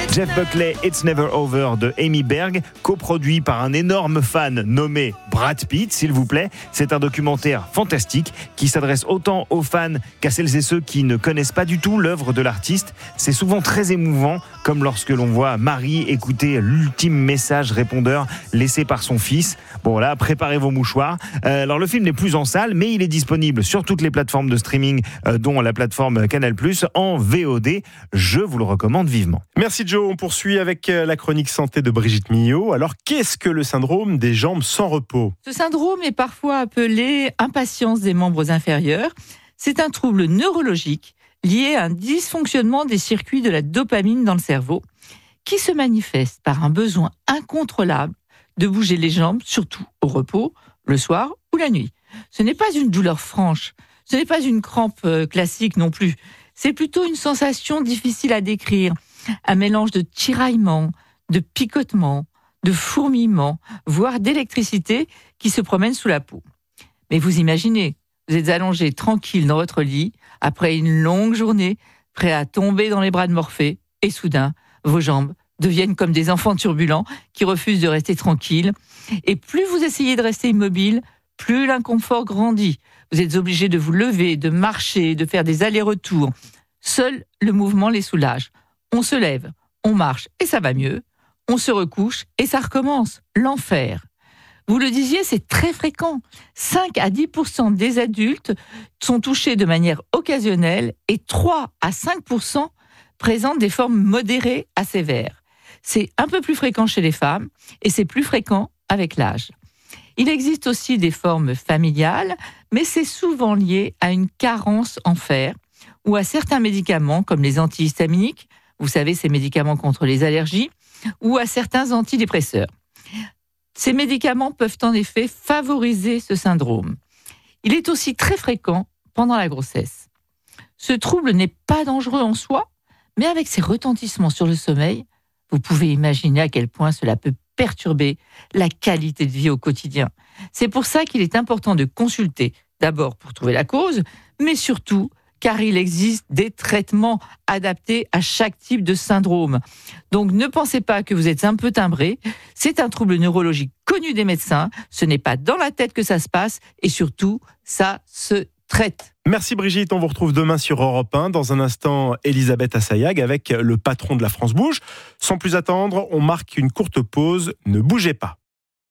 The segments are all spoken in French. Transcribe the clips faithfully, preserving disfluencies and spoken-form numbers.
Jeff Buckley, It's Never Over de Amy Berg, coproduit par un énorme fan nommé Brad Pitt, s'il vous plaît. C'est un documentaire fantastique qui s'adresse autant aux fans qu'à celles et ceux qui ne connaissent pas du tout l'œuvre de l'artiste. C'est souvent très émouvant, comme lorsque l'on voit Marie écouter l'ultime message répondeur laissé par son fils. Bon là, préparez vos mouchoirs. Euh, alors le film n'est plus en salle, mais il est disponible sur toutes les plateformes de streaming, euh, dont la plateforme Canal plus, en V O D. Je vous le recommande vivement. Merci Joe, on poursuit avec la chronique santé de Brigitte Millot. Alors qu'est-ce que le syndrome des jambes sans repos ? Ce syndrome est parfois appelé impatience des membres inférieurs. C'est un trouble neurologique lié à un dysfonctionnement des circuits de la dopamine dans le cerveau qui se manifeste par un besoin incontrôlable de bouger les jambes, surtout au repos, le soir ou la nuit. Ce n'est pas une douleur franche, ce n'est pas une crampe classique non plus. C'est plutôt une sensation difficile à décrire, un mélange de tiraillement, de picotement, de fourmillement, voire d'électricité qui se promène sous la peau. Mais vous imaginez, vous êtes allongé tranquille dans votre lit, après une longue journée, prêt à tomber dans les bras de Morphée, et soudain, vos jambes deviennent comme des enfants turbulents qui refusent de rester tranquilles. Et plus vous essayez de rester immobile, plus l'inconfort grandit. Vous êtes obligé de vous lever, de marcher, de faire des allers-retours. Seul le mouvement les soulage. On se lève, on marche et ça va mieux. On se recouche et ça recommence. L'enfer. Vous le disiez, c'est très fréquent. cinq à dix pour cent des adultes sont touchés de manière occasionnelle et trois à cinq pour cent présentent des formes modérées à sévères. C'est un peu plus fréquent chez les femmes et c'est plus fréquent avec l'âge. Il existe aussi des formes familiales, mais c'est souvent lié à une carence en fer ou à certains médicaments comme les antihistaminiques, vous savez, ces médicaments contre les allergies, ou à certains antidépresseurs. Ces médicaments peuvent en effet favoriser ce syndrome. Il est aussi très fréquent pendant la grossesse. Ce trouble n'est pas dangereux en soi, mais avec ses retentissements sur le sommeil, vous pouvez imaginer à quel point cela peut perturber la qualité de vie au quotidien. C'est pour ça qu'il est important de consulter, d'abord pour trouver la cause, mais surtout car il existe des traitements adaptés à chaque type de syndrome. Donc ne pensez pas que vous êtes un peu timbré, c'est un trouble neurologique connu des médecins, ce n'est pas dans la tête que ça se passe, et surtout, ça se traite. Merci Brigitte, on vous retrouve demain sur Europe un. Dans un instant, Elisabeth Assayag avec le patron de la France Bouge. Sans plus attendre, on marque une courte pause, ne bougez pas.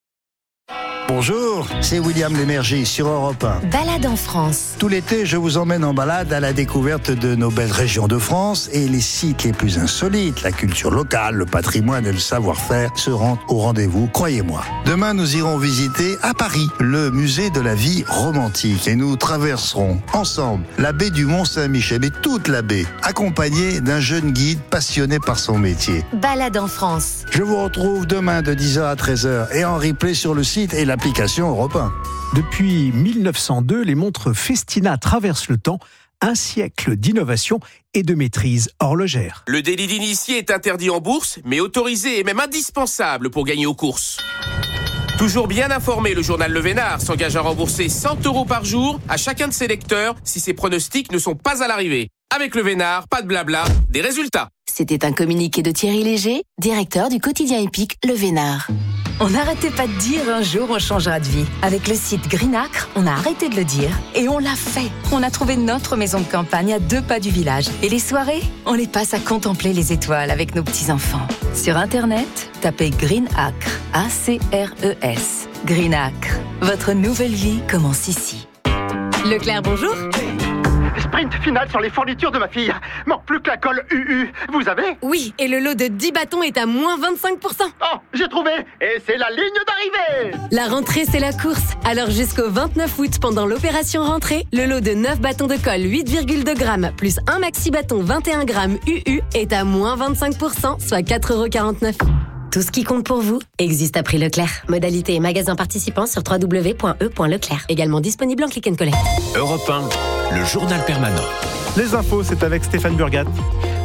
Bonjour, c'est William Lémergie sur Europe un. Balade en France. Tout l'été, je vous emmène en balade à la découverte de nos belles régions de France et les sites les plus insolites. La culture locale, le patrimoine et le savoir-faire seront au rendez-vous, croyez-moi. Demain, nous irons visiter à Paris le musée de la vie romantique et nous traverserons ensemble la baie du Mont-Saint-Michel et toute la baie, accompagnés d'un jeune guide passionné par son métier. Balade en France. Je vous retrouve demain de dix heures à treize heures et en replay sur le site et la Application Europe un. Depuis mille neuf cent deux, les montres Festina traversent le temps, un siècle d'innovation et de maîtrise horlogère. Le délit d'initié est interdit en bourse, mais autorisé et même indispensable pour gagner aux courses. Toujours bien informé, le journal Le Vénard s'engage à rembourser cent euros par jour à chacun de ses lecteurs si ses pronostics ne sont pas à l'arrivée. Avec Le Vénard, pas de blabla, des résultats. C'était un communiqué de Thierry Léger, directeur du quotidien épique Le Vénard. On n'arrêtait pas de dire un jour on changera de vie. Avec le site Greenacre, on a arrêté de le dire et on l'a fait. On a trouvé notre maison de campagne à deux pas du village. Et les soirées, on les passe à contempler les étoiles avec nos petits-enfants. Sur Internet, tapez Greenacre, A C R E S. Greenacre, votre nouvelle vie commence ici. Leclerc, bonjour. Sprint final sur les fournitures de ma fille. Manque plus que la colle U U. Vous avez ? Oui, et le lot de dix bâtons est à moins vingt-cinq pour cent. Oh, j'ai trouvé. Et c'est la ligne d'arrivée. La rentrée, c'est la course. Alors jusqu'au vingt-neuf août, pendant l'opération rentrée, le lot de neuf bâtons de colle huit virgule deux grammes plus un maxi bâton vingt et un grammes U U est à moins vingt-cinq pour cent, soit quatre euros quarante-neuf. Tout ce qui compte pour vous existe à prix Leclerc. Modalité et magasin participants sur w w w point e point leclerc. Également disponible en click and collect. Europe un, le journal permanent. Les infos, c'est avec Stéphane Burgat.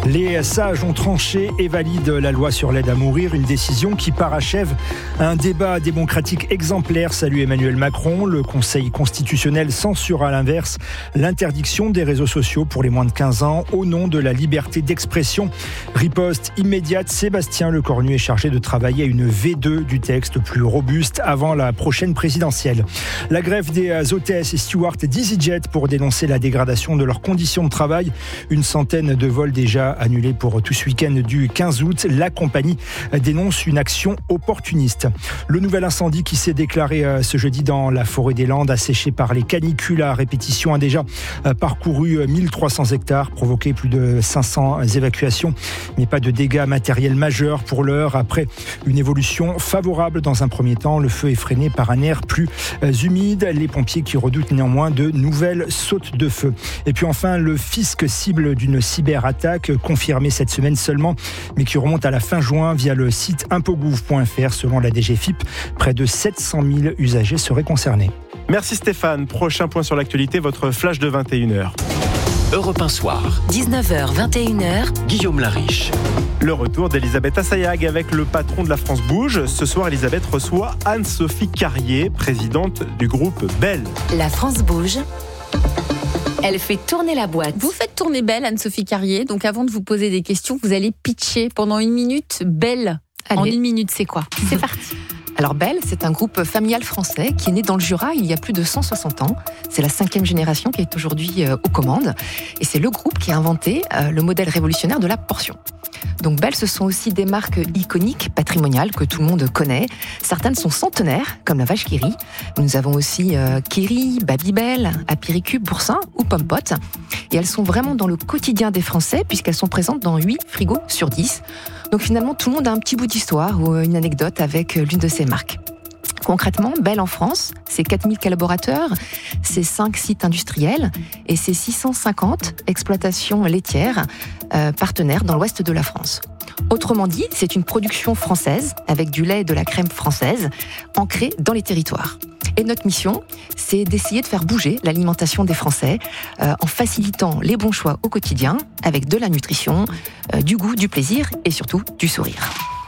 Les sages ont tranché et valident la loi sur l'aide à mourir, une décision qui parachève un débat démocratique exemplaire. Salue Emmanuel Macron. Le Conseil constitutionnel censure à l'inverse l'interdiction des réseaux sociaux pour les moins de quinze ans au nom de la liberté d'expression. Riposte immédiate, Sébastien Lecornu est chargé de travailler à une V deux du texte plus robuste avant la prochaine présidentielle. La grève des hôtesses et stewards d'EasyJet pour dénoncer la dégradation de leurs conditions de travail. Une centaine de vols déjà annulés pour tout ce week-end du quinze août. La compagnie dénonce une action opportuniste. Le nouvel incendie qui s'est déclaré ce jeudi dans la forêt des Landes, asséché par les canicules à répétition, a déjà parcouru mille trois cents hectares, provoqué plus de cinq cents évacuations, mais pas de dégâts matériels majeurs pour l'heure. Après une évolution favorable dans un premier temps, le feu est freiné par un air plus humide. Les pompiers qui redoutent néanmoins de nouvelles sautes de feu. Et puis enfin, le fisc cible d'une cyberattaque confirmée cette semaine seulement, mais qui remonte à la fin juin via le site impôt gouv point f r. Selon la D G F I P, près de sept cent mille usagers seraient concernés. Merci Stéphane. Prochain point sur l'actualité, votre flash de vingt et une heures. Europe un soir. dix-neuf heures, vingt et une heures. Guillaume Lariche. Le retour d'Elisabeth Assayag avec le patron de la France Bouge. Ce soir, Elisabeth reçoit Anne-Sophie Carrier, présidente du groupe Bell. La France Bouge. Elle fait tourner la boîte. Vous faites tourner Bell, Anne-Sophie Carrier. Donc avant de vous poser des questions, vous allez pitcher pendant une minute Bell. Allez. En une minute, c'est quoi ? C'est parti. Alors Bell, c'est un groupe familial français qui est né dans le Jura il y a plus de cent soixante ans. C'est la cinquième génération qui est aujourd'hui euh, aux commandes. Et c'est le groupe qui a inventé euh, le modèle révolutionnaire de la portion. Donc Bell, ce sont aussi des marques iconiques, patrimoniales, que tout le monde connaît. Certaines sont centenaires, comme la vache qui rit. Nous avons aussi euh, Kiri, Babybel, Apéricup, Boursin ou Pompot. Et elles sont vraiment dans le quotidien des Français, puisqu'elles sont présentes dans huit frigos sur dix. Donc finalement, tout le monde a un petit bout d'histoire ou une anecdote avec l'une de ces marques. Concrètement, Bell en France, c'est quatre mille collaborateurs, c'est cinq sites industriels et c'est six cent cinquante exploitations laitières euh, partenaires dans l'ouest de la France. Autrement dit, c'est une production française avec du lait et de la crème française ancrée dans les territoires. Et notre mission, c'est d'essayer de faire bouger l'alimentation des Français euh, en facilitant les bons choix au quotidien avec de la nutrition, euh, du goût, du plaisir et surtout du sourire.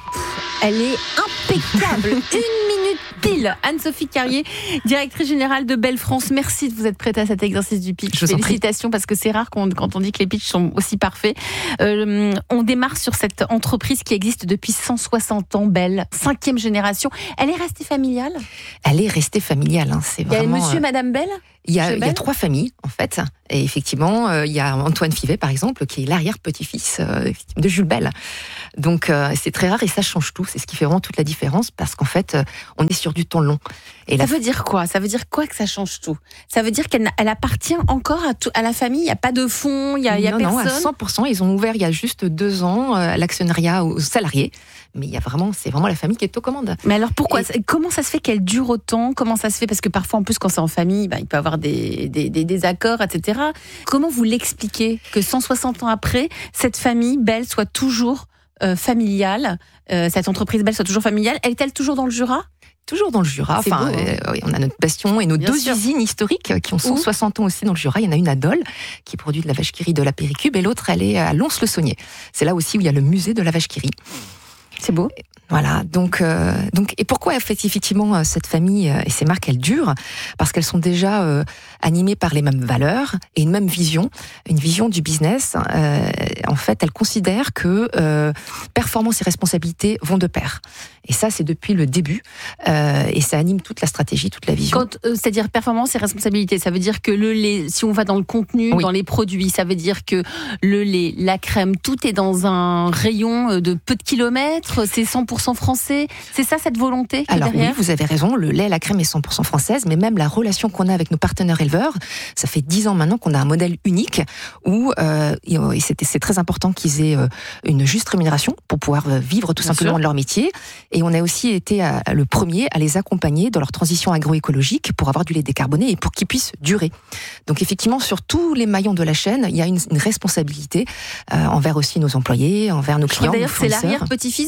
Elle est impeccable. Une minute pile. Anne-Sophie Carrier, directrice générale de Bell France. Merci de vous être prête à cet exercice du pitch. Je vous en prie. Félicitations, parce que c'est rare quand on dit que les pitchs sont aussi parfaits. Euh, on démarre sur cette entreprise qui existe depuis cent soixante ans, Bell, cinquième génération. Elle est restée familiale ? Elle est restée familiale. Hein. C'est Il y a vraiment, monsieur et euh... madame Bell ? Il y, a, il y a trois familles, en fait. Et effectivement, euh, il y a Antoine Fivet, par exemple, qui est l'arrière-petit-fils euh, de Jules Bell. Donc, euh, c'est très rare et ça change tout. C'est ce qui fait vraiment toute la différence, parce qu'en fait, euh, on est sur du temps long. Et ça la... veut dire quoi ? Ça veut dire quoi que ça change tout ? Ça veut dire qu'elle elle appartient encore à, tout, à la famille ? Il n'y a pas de fonds ? Il n'y a, il y a non, personne ? Non, à cent pour cent. Ils ont ouvert il y a juste deux ans euh, l'actionnariat aux salariés. Mais il y a vraiment, c'est vraiment la famille qui est aux commandes. Mais alors pourquoi ? Et... Comment ça se fait qu'elle dure autant ? Comment ça se fait ? Parce que parfois, en plus, quand c'est en famille, bah, il peut y avoir des, des, des désaccords, et cetera. Comment vous l'expliquez que cent soixante ans après, cette famille Bell soit toujours euh, familiale, euh, cette entreprise Bell soit toujours familiale ? Elle est-elle toujours dans le Jura ? Toujours dans le Jura. C'est enfin, beau, hein. euh, on a notre bastion et nos Bien deux sûr. usines historiques qui ont cent soixante ans aussi dans le Jura. Il y en a une à Dole qui produit de la vache qui rit, de la Péricube, et l'autre, elle est à Lons-le-Saunier. C'est là aussi où il y a le musée de la vache qui rit. C'est beau. Voilà, donc, euh, donc, et pourquoi effectivement cette famille et ces marques, elles durent ? Parce qu'elles sont déjà euh, animées par les mêmes valeurs et une même vision, une vision du business. Euh, en fait, elles considèrent que euh, performance et responsabilité vont de pair. Et ça, c'est depuis le début. Euh, et ça anime toute la stratégie, toute la vision. Quand, euh, c'est-à-dire performance et responsabilité, ça veut dire que le lait, si on va dans le contenu, oui. dans les produits, ça veut dire que le lait, la crème, tout est dans un rayon de peu de kilomètres, c'est cent pour cent français. C'est ça, cette volonté qui Alors est derrière ? oui, vous avez raison, le lait, la crème est cent pour cent française, mais même la relation qu'on a avec nos partenaires éleveurs, ça fait dix ans maintenant qu'on a un modèle unique où euh, et c'est, c'est très important qu'ils aient euh, une juste rémunération pour pouvoir vivre tout Bien simplement sûr. de leur métier. Et on a aussi été à, à le premier à les accompagner dans leur transition agroécologique pour avoir du lait décarboné et pour qu'ils puissent durer. Donc effectivement, sur tous les maillons de la chaîne, il y a une, une responsabilité euh, envers aussi nos employés, envers nos Je clients. D'ailleurs, nos c'est l'arrière-petit-fils de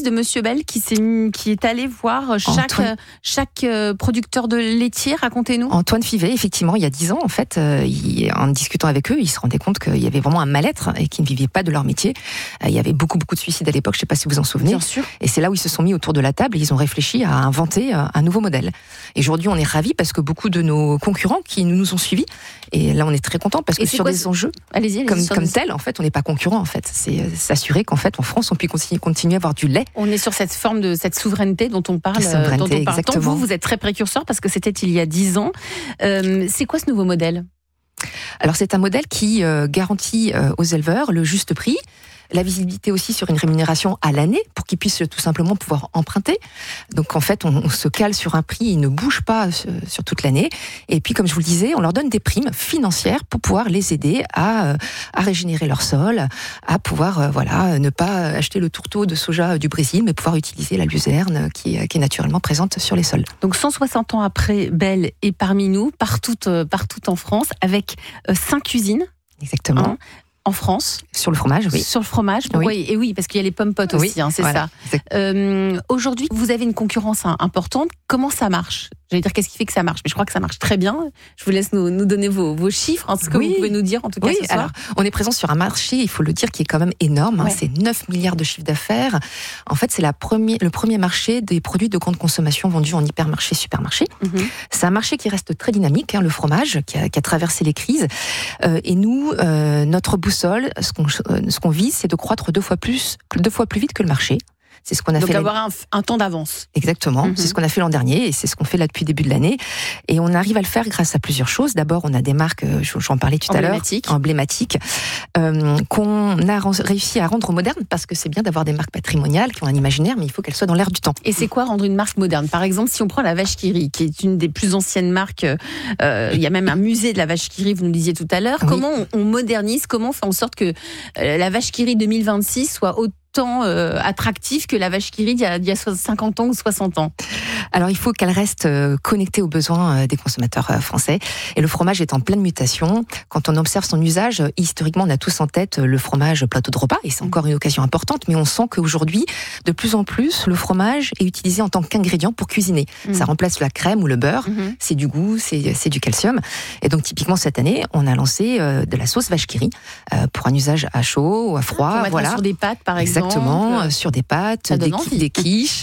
de Monsieur Bell qui, s'est, qui est allé voir chaque, Antoine... chaque producteur de laitier. Racontez-nous. Antoine Fivet, effectivement, il y a dix ans, en fait, euh, il, en discutant avec eux, il se rendait compte qu'il y avait vraiment un mal-être et qu'ils ne vivaient pas de leur métier. Euh, il y avait beaucoup, beaucoup de suicides à l'époque, je ne sais pas si vous vous en souvenez. Bien sûr. Et c'est là où ils se sont mis autour de la table et ils ont réfléchi à inventer un nouveau modèle. Et aujourd'hui, on est ravis parce que beaucoup de nos concurrents qui nous ont suivis, et là, on est très contents parce que sur quoi, des enjeux allez-y, allez-y, comme, sur comme des... tel, en fait, on n'est pas concurrents, en fait. C'est euh, s'assurer qu'en fait, en France, on puisse continuer, continuer à avoir du lait. On est sur cette forme de cette souveraineté dont on parle. Souveraineté, dont on parle. exactement. Tant vous, vous êtes très précurseur parce que c'était il y a dix ans. Euh, c'est quoi ce nouveau modèle ? Alors, c'est un modèle qui euh, garantit euh, aux éleveurs le juste prix, la visibilité aussi sur une rémunération à l'année pour qu'ils puissent tout simplement pouvoir emprunter. Donc en fait, on, on se cale sur un prix, ils ne bougent pas sur, sur toute l'année. Et puis, comme je vous le disais, on leur donne des primes financières pour pouvoir les aider à, à régénérer leur sol, à pouvoir euh, voilà, ne pas acheter le tourteau de soja du Brésil, mais pouvoir utiliser la luzerne qui, qui est naturellement présente sur les sols. Donc cent soixante ans après, Bell est parmi nous, partout, euh, partout en France, avec euh, cinq usines. Exactement. Hein, en France. Sur le fromage, oui. Sur le fromage, pourquoi oui. Et oui, parce qu'il y a les pommes potes aussi, oui, hein, c'est voilà, ça. Euh, aujourd'hui, vous avez une concurrence importante. Comment ça marche ? J'allais dire, qu'est-ce qui fait que ça marche ? Mais je crois que ça marche très bien. Je vous laisse nous, nous donner vos, vos chiffres, hein, ce que oui. vous pouvez nous dire, en tout cas, oui, ce soir. Alors, on est présent sur un marché, il faut le dire, qui est quand même énorme. Ouais. Hein, c'est neuf milliards de chiffre d'affaires. En fait, c'est la premier, le premier marché des produits de grande consommation vendus en hypermarché, supermarché. Mm-hmm. C'est un marché qui reste très dynamique, hein, le fromage, qui a, qui a traversé les crises. Euh, et nous, euh, notre boussole, ce qu'on, ce qu'on vise, c'est de croître deux fois plus, deux fois plus vite que le marché. C'est ce qu'on a Donc fait. Donc avoir un, un temps d'avance. Exactement. Mm-hmm. C'est ce qu'on a fait l'an dernier et c'est ce qu'on fait là depuis le début de l'année. Et on arrive à le faire grâce à plusieurs choses. D'abord, on a des marques, j'en parlais tout à l'heure, emblématiques, euh, qu'on a réussi à rendre modernes parce que c'est bien d'avoir des marques patrimoniales qui ont un imaginaire, mais il faut qu'elles soient dans l'air du temps. Et c'est quoi rendre une marque moderne ? Par exemple, si on prend la Vache qui rit, qui est une des plus anciennes marques, euh, il y a même un musée de la Vache qui rit, vous nous le disiez tout à l'heure. Oui. Comment on, on modernise ? Comment on fait en sorte que euh, la Vache qui rit deux mille vingt-six soit autant Euh, attractif que la Vache qui rit il y, a, il y a cinquante ans ou soixante ans ? Alors, il faut qu'elle reste euh, connectée aux besoins euh, des consommateurs euh, français. Et le fromage est en pleine mutation. Quand on observe son usage, euh, historiquement, on a tous en tête euh, le fromage plateau de repas. Et c'est encore une occasion importante. Mais on sent qu'aujourd'hui, de plus en plus, le fromage est utilisé en tant qu'ingrédient pour cuisiner. Mmh. Ça remplace la crème ou le beurre. Mmh. C'est du goût, c'est, c'est du calcium. Et donc, typiquement, cette année, on a lancé euh, de la sauce Vache qui rit euh, pour un usage à chaud ou à froid. Pour voilà. Sur des pâtes, par exemple. Exactement, euh, sur des pâtes, des, qui, des quiches.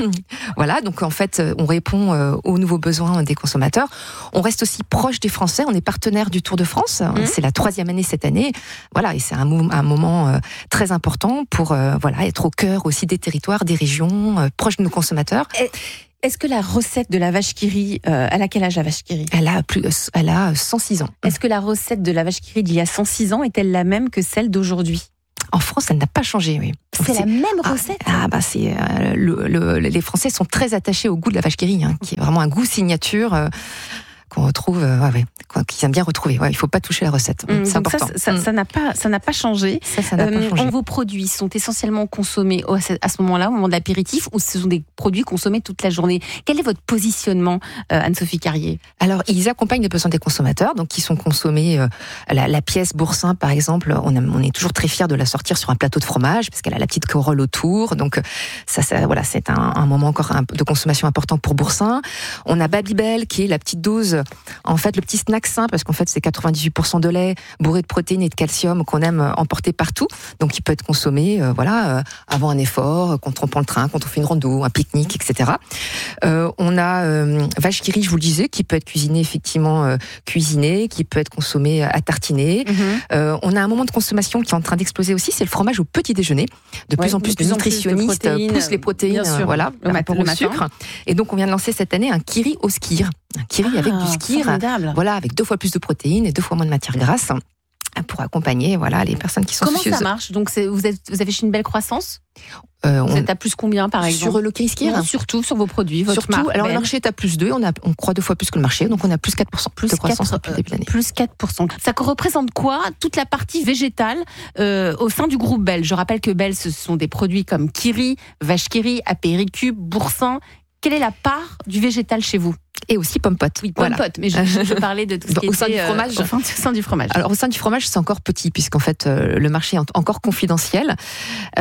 Voilà, donc en fait, on répond euh, aux nouveaux besoins des consommateurs. On reste aussi proche des Français. On est partenaire du Tour de France. Mmh. C'est la troisième année cette année. Voilà, et c'est un, un moment euh, très important pour euh, voilà être au cœur aussi des territoires, des régions, euh, proche de nos consommateurs. Et... Est-ce que la recette de la Vache qui rit, euh, elle a quel âge la Vache qui rit ? Elle a plus, elle a cent six ans. Est-ce que la recette de la Vache qui rit d'il y a cent six ans est-elle la même que celle d'aujourd'hui ? En France, elle n'a pas changé, oui. C'est, c'est la même recette. Ah, ah bah c'est euh, le, le, les Français sont très attachés au goût de la Vache qui rit, hein, qui est vraiment un goût signature. Euh, qu'on retrouve, euh, ouais, ouais, qu'ils aiment bien retrouver. Ouais, il ne faut pas toucher la recette. Mmh, c'est important. Ça, ça, mmh. ça n'a pas, ça n'a pas changé. Ça, ça n'a euh, pas changé. Vos produits sont essentiellement consommés à ce moment-là, au moment de l'apéritif, ou ce sont des produits consommés toute la journée ? Quel est votre positionnement, euh, Anne-Sophie Carrier ? Alors, ils accompagnent les besoins des consommateurs, donc qui sont consommés. Euh, la, la pièce boursin, par exemple, on, a, on est toujours très fiers de la sortir sur un plateau de fromage, parce qu'elle a la petite corolle autour. Donc, ça, ça voilà, c'est un, un moment encore un, de consommation important pour boursin. On a Babybel, qui est la petite dose. En fait, le petit snack sain, parce qu'en fait, c'est quatre-vingt-dix-huit pour cent de lait, bourré de protéines et de calcium qu'on aime emporter partout. Donc, il peut être consommé, euh, voilà, euh, avant un effort, quand on prend le train, quand on fait une rando, un pique-nique, et cetera. Euh, on a euh, Vache qui rit, je vous le disais, qui peut être cuisiné, effectivement, euh, cuisiné, qui peut être consommé à tartiner. Mm-hmm. Euh, on a un moment de consommation qui est en train d'exploser aussi, c'est le fromage au petit déjeuner. De plus ouais, en plus de, de nutritionnistes poussent les protéines, euh, voilà, le par rapport au sucre. Et donc, on vient de lancer cette année un kiri au skir. Un kiri ah, avec du skir, formidable. Voilà, avec deux fois plus de protéines et deux fois moins de matière grasse pour accompagner voilà, les personnes qui sont Comment soucieuses. Comment ça marche ? Donc, c'est, vous, êtes, vous avez une belle croissance ? Euh, vous on... êtes à plus combien, par exemple ? Sur le Kiri-Skir ? Non, surtout sur vos produits, votre surtout, marque. Alors, le marché est à plus deux, on, a, on croît deux fois plus que le marché, donc on a plus quatre pour cent plus de croissance depuis le début de l'année. Plus quatre pour cent. Ça représente quoi ? Toute la partie végétale euh, au sein du groupe Bell. Je rappelle que Bell, ce sont des produits comme Kiri, Vache qui rit, Apéricube, Boursin. Quelle est la part du végétal chez vous ? Et aussi pomme-pote. Oui, pomme-pote, voilà. Mais je, je parlais de tout ce qui au sein était, du fromage. Euh, au sein du fromage. Alors, au sein du fromage, c'est encore petit, puisqu'en fait, euh, le marché est encore confidentiel. Euh,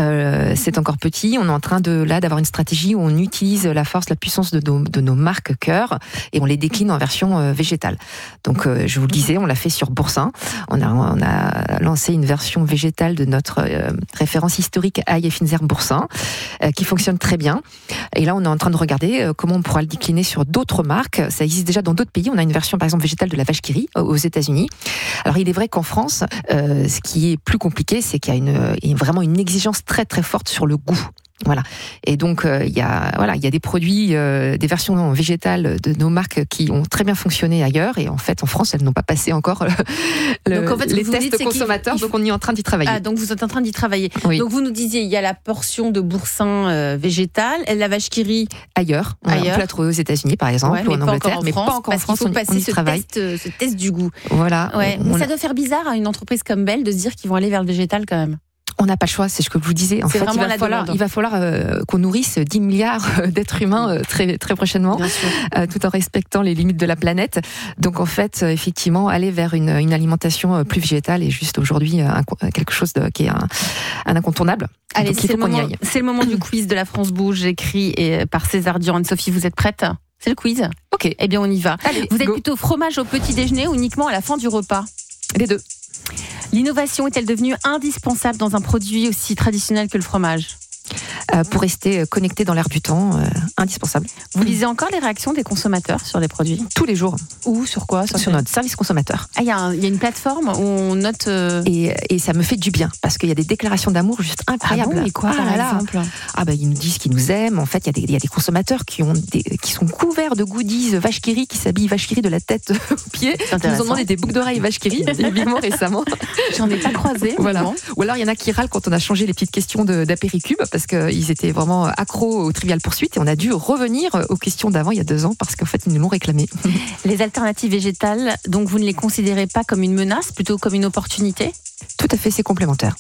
Euh, c'est encore petit. On est en train de là d'avoir une stratégie où on utilise la force, la puissance de nos, de nos marques cœur et on les décline en version euh, végétale. Donc, euh, je vous le disais, on l'a fait sur Boursin. On a, on a lancé une version végétale de notre euh, référence historique Ail et Fines Herbes Boursin, euh, qui fonctionne très bien. Et là, on est en train de regarder euh, comment on pourra le décliner sur d'autres marques. Ça existe déjà dans d'autres pays. On a une version, par exemple, végétale de la vache qui rit aux États-Unis. Alors, il est vrai qu'en France, euh, ce qui est plus compliqué, c'est qu'il y a une, il y a vraiment une exigence très très forte sur le goût. Voilà. Et donc il euh, y a voilà, il y a des produits, euh, des versions végétales de nos marques qui ont très bien fonctionné ailleurs, et en fait en France elles n'ont pas passé encore le, donc, en fait, les vous tests dites, consommateurs. faut... Donc on est en train d'y travailler. Ah, donc vous êtes en train d'y travailler. Oui. Donc vous nous disiez, il y a la portion de boursin euh, végétal, et la vache qui rit ailleurs. ailleurs. On peut la trouver aux États-Unis par exemple, ouais, ou en Angleterre, en mais France, pas encore en France. Il faut on, passer on y ce travaille. test, ce test du goût. Voilà. Ouais. On, mais on ça a... doit faire bizarre à une entreprise comme Belle de se dire qu'ils vont aller vers le végétal quand même. On n'a pas le choix, c'est ce que je vous disais. En c'est fait, il va, falloir, il va falloir euh, qu'on nourrisse dix milliards d'êtres humains euh, très, très prochainement, euh, tout en respectant les limites de la planète. Donc en fait, euh, effectivement, aller vers une, une alimentation plus végétale est juste aujourd'hui un, quelque chose de, qui est un, un incontournable. Allez, Donc, il faut c'est, le qu'on moment, y aille. c'est le moment du quiz de la France Bouge, écrit et par César Durand. Sophie, vous êtes prête ? C'est le quiz ? Ok. Eh bien, on y va. Allez, vous êtes go. plutôt fromage au petit déjeuner ou uniquement à la fin du repas ? Les deux. L'innovation est-elle devenue indispensable dans un produit aussi traditionnel que le fromage ? Euh, pour rester connecté dans l'air du temps, euh, indispensable. Vous lisez encore les réactions des consommateurs sur les produits ? Tous les jours. Où ? Sur quoi ? Sur, sur notre service consommateur. Ah, il y, y a une plateforme où on note... Euh... Et, et ça me fait du bien, parce qu'il y a des déclarations d'amour juste incroyables. Ah bon, et quoi, ah par là exemple là. Ah bah, ils nous disent qu'ils nous aiment. En fait, il y, y a des consommateurs qui, ont des, qui sont couverts de goodies vache qui rit, qui s'habillent vache qui rit de la tête aux pieds. Ils nous ont demandé des boucles d'oreilles vache qui rit, vivement récemment. J'en ai pas croisé. Voilà. Ou alors, il y en a qui râlent quand on a changé les petites questions de, d'Apéricube, parce qu'ils étaient vraiment accros au Trivial Poursuite, et on a dû revenir aux questions d'avant il y a deux ans parce qu'en fait ils nous l'ont réclamé. Les alternatives végétales, donc vous ne les considérez pas comme une menace, plutôt comme une opportunité ? Tout à fait, c'est complémentaire.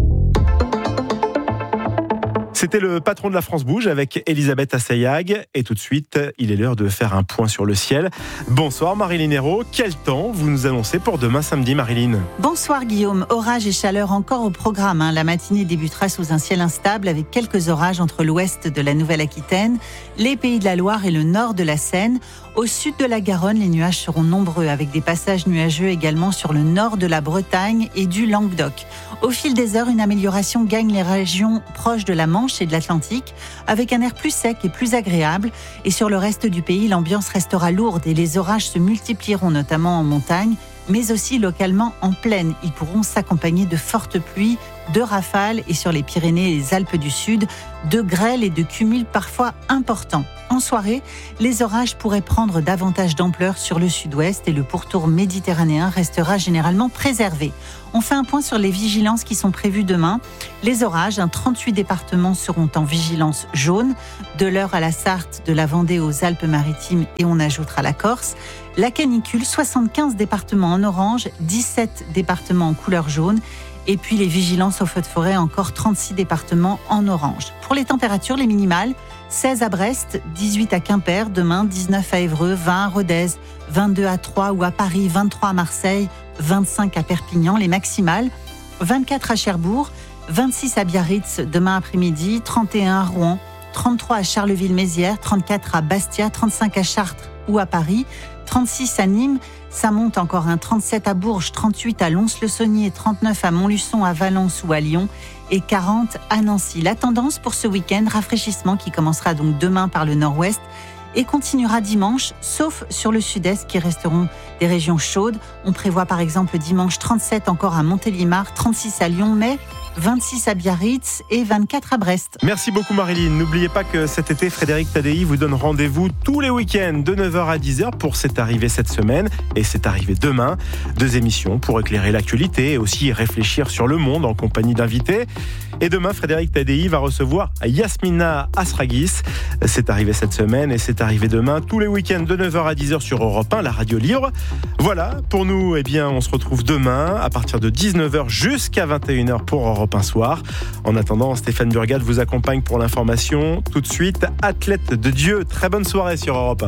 C'était le patron de la France Bouge avec Elisabeth Assayag. Et tout de suite, il est l'heure de faire un point sur le ciel. Bonsoir Marilyn Hérault. Quel temps vous nous annoncez pour demain samedi, Marilyn ? Bonsoir Guillaume. Orage et chaleur encore au programme. Hein. La matinée débutera sous un ciel instable avec quelques orages entre l'ouest de la Nouvelle-Aquitaine, les Pays de la Loire et le nord de la Seine. Au sud de la Garonne, les nuages seront nombreux avec des passages nuageux également sur le nord de la Bretagne et du Languedoc. Au fil des heures, une amélioration gagne les régions proches de la Manche et de l'Atlantique avec un air plus sec et plus agréable. Et sur le reste du pays, l'ambiance restera lourde et les orages se multiplieront notamment en montagne, mais aussi localement en plaine. Ils pourront s'accompagner de fortes pluies, de rafales et sur les Pyrénées et les Alpes du Sud, de grêles et de cumuls parfois importants. En soirée, les orages pourraient prendre davantage d'ampleur sur le sud-ouest et le pourtour méditerranéen restera généralement préservé. On fait un point sur les vigilances qui sont prévues demain. Les orages, hein, trente-huit départements seront en vigilance jaune, de l'Eure à la Sarthe, de la Vendée aux Alpes-Maritimes et on ajoutera la Corse. La canicule, soixante-quinze départements en orange, dix-sept départements en couleur jaune. Et puis les vigilances au feu de forêt, encore trente-six départements en orange. Pour les températures, les minimales, seize à Brest, dix-huit à Quimper, demain dix-neuf à Évreux, vingt à Rodez, vingt-deux à Troyes ou à Paris, vingt-trois à Marseille, vingt-cinq à Perpignan. Les maximales, vingt-quatre à Cherbourg, vingt-six à Biarritz demain après-midi, trente et un à Rouen, trente-trois à Charleville-Mézières, trente-quatre à Bastia, trente-cinq à Chartres ou à Paris, trente-six à Nîmes. Ça monte encore un trente-sept à Bourges, trente-huit à Lons-le-Saunier, trente-neuf à Montluçon, à Valence ou à Lyon et quarante à Nancy. La tendance pour ce week-end, rafraîchissement qui commencera donc demain par le nord-ouest et continuera dimanche, sauf sur le sud-est qui resteront des régions chaudes. On prévoit par exemple dimanche trente-sept encore à Montélimar, trente-six à Lyon, mais vingt-six à Biarritz et vingt-quatre à Brest. Merci beaucoup Marilyn. N'oubliez pas que cet été, Frédéric Tadei vous donne rendez-vous tous les week-ends de neuf heures à dix heures pour C'est arrivé cette semaine et C'est arrivé demain. Deux émissions pour éclairer l'actualité et aussi réfléchir sur le monde en compagnie d'invités. Et demain, Frédéric Tadei va recevoir Yasmina Asragis. C'est arrivé cette semaine et C'est arrivé demain tous les week-ends de neuf heures à dix heures sur Europe un, la radio libre. Voilà, pour nous, eh bien, on se retrouve demain à partir de dix-neuf heures jusqu'à vingt et une heures pour Europe un soir. En attendant, Stéphane Burgat vous accompagne pour l'information. Tout de suite, Athlète de Dieu. Très bonne soirée sur Europe un.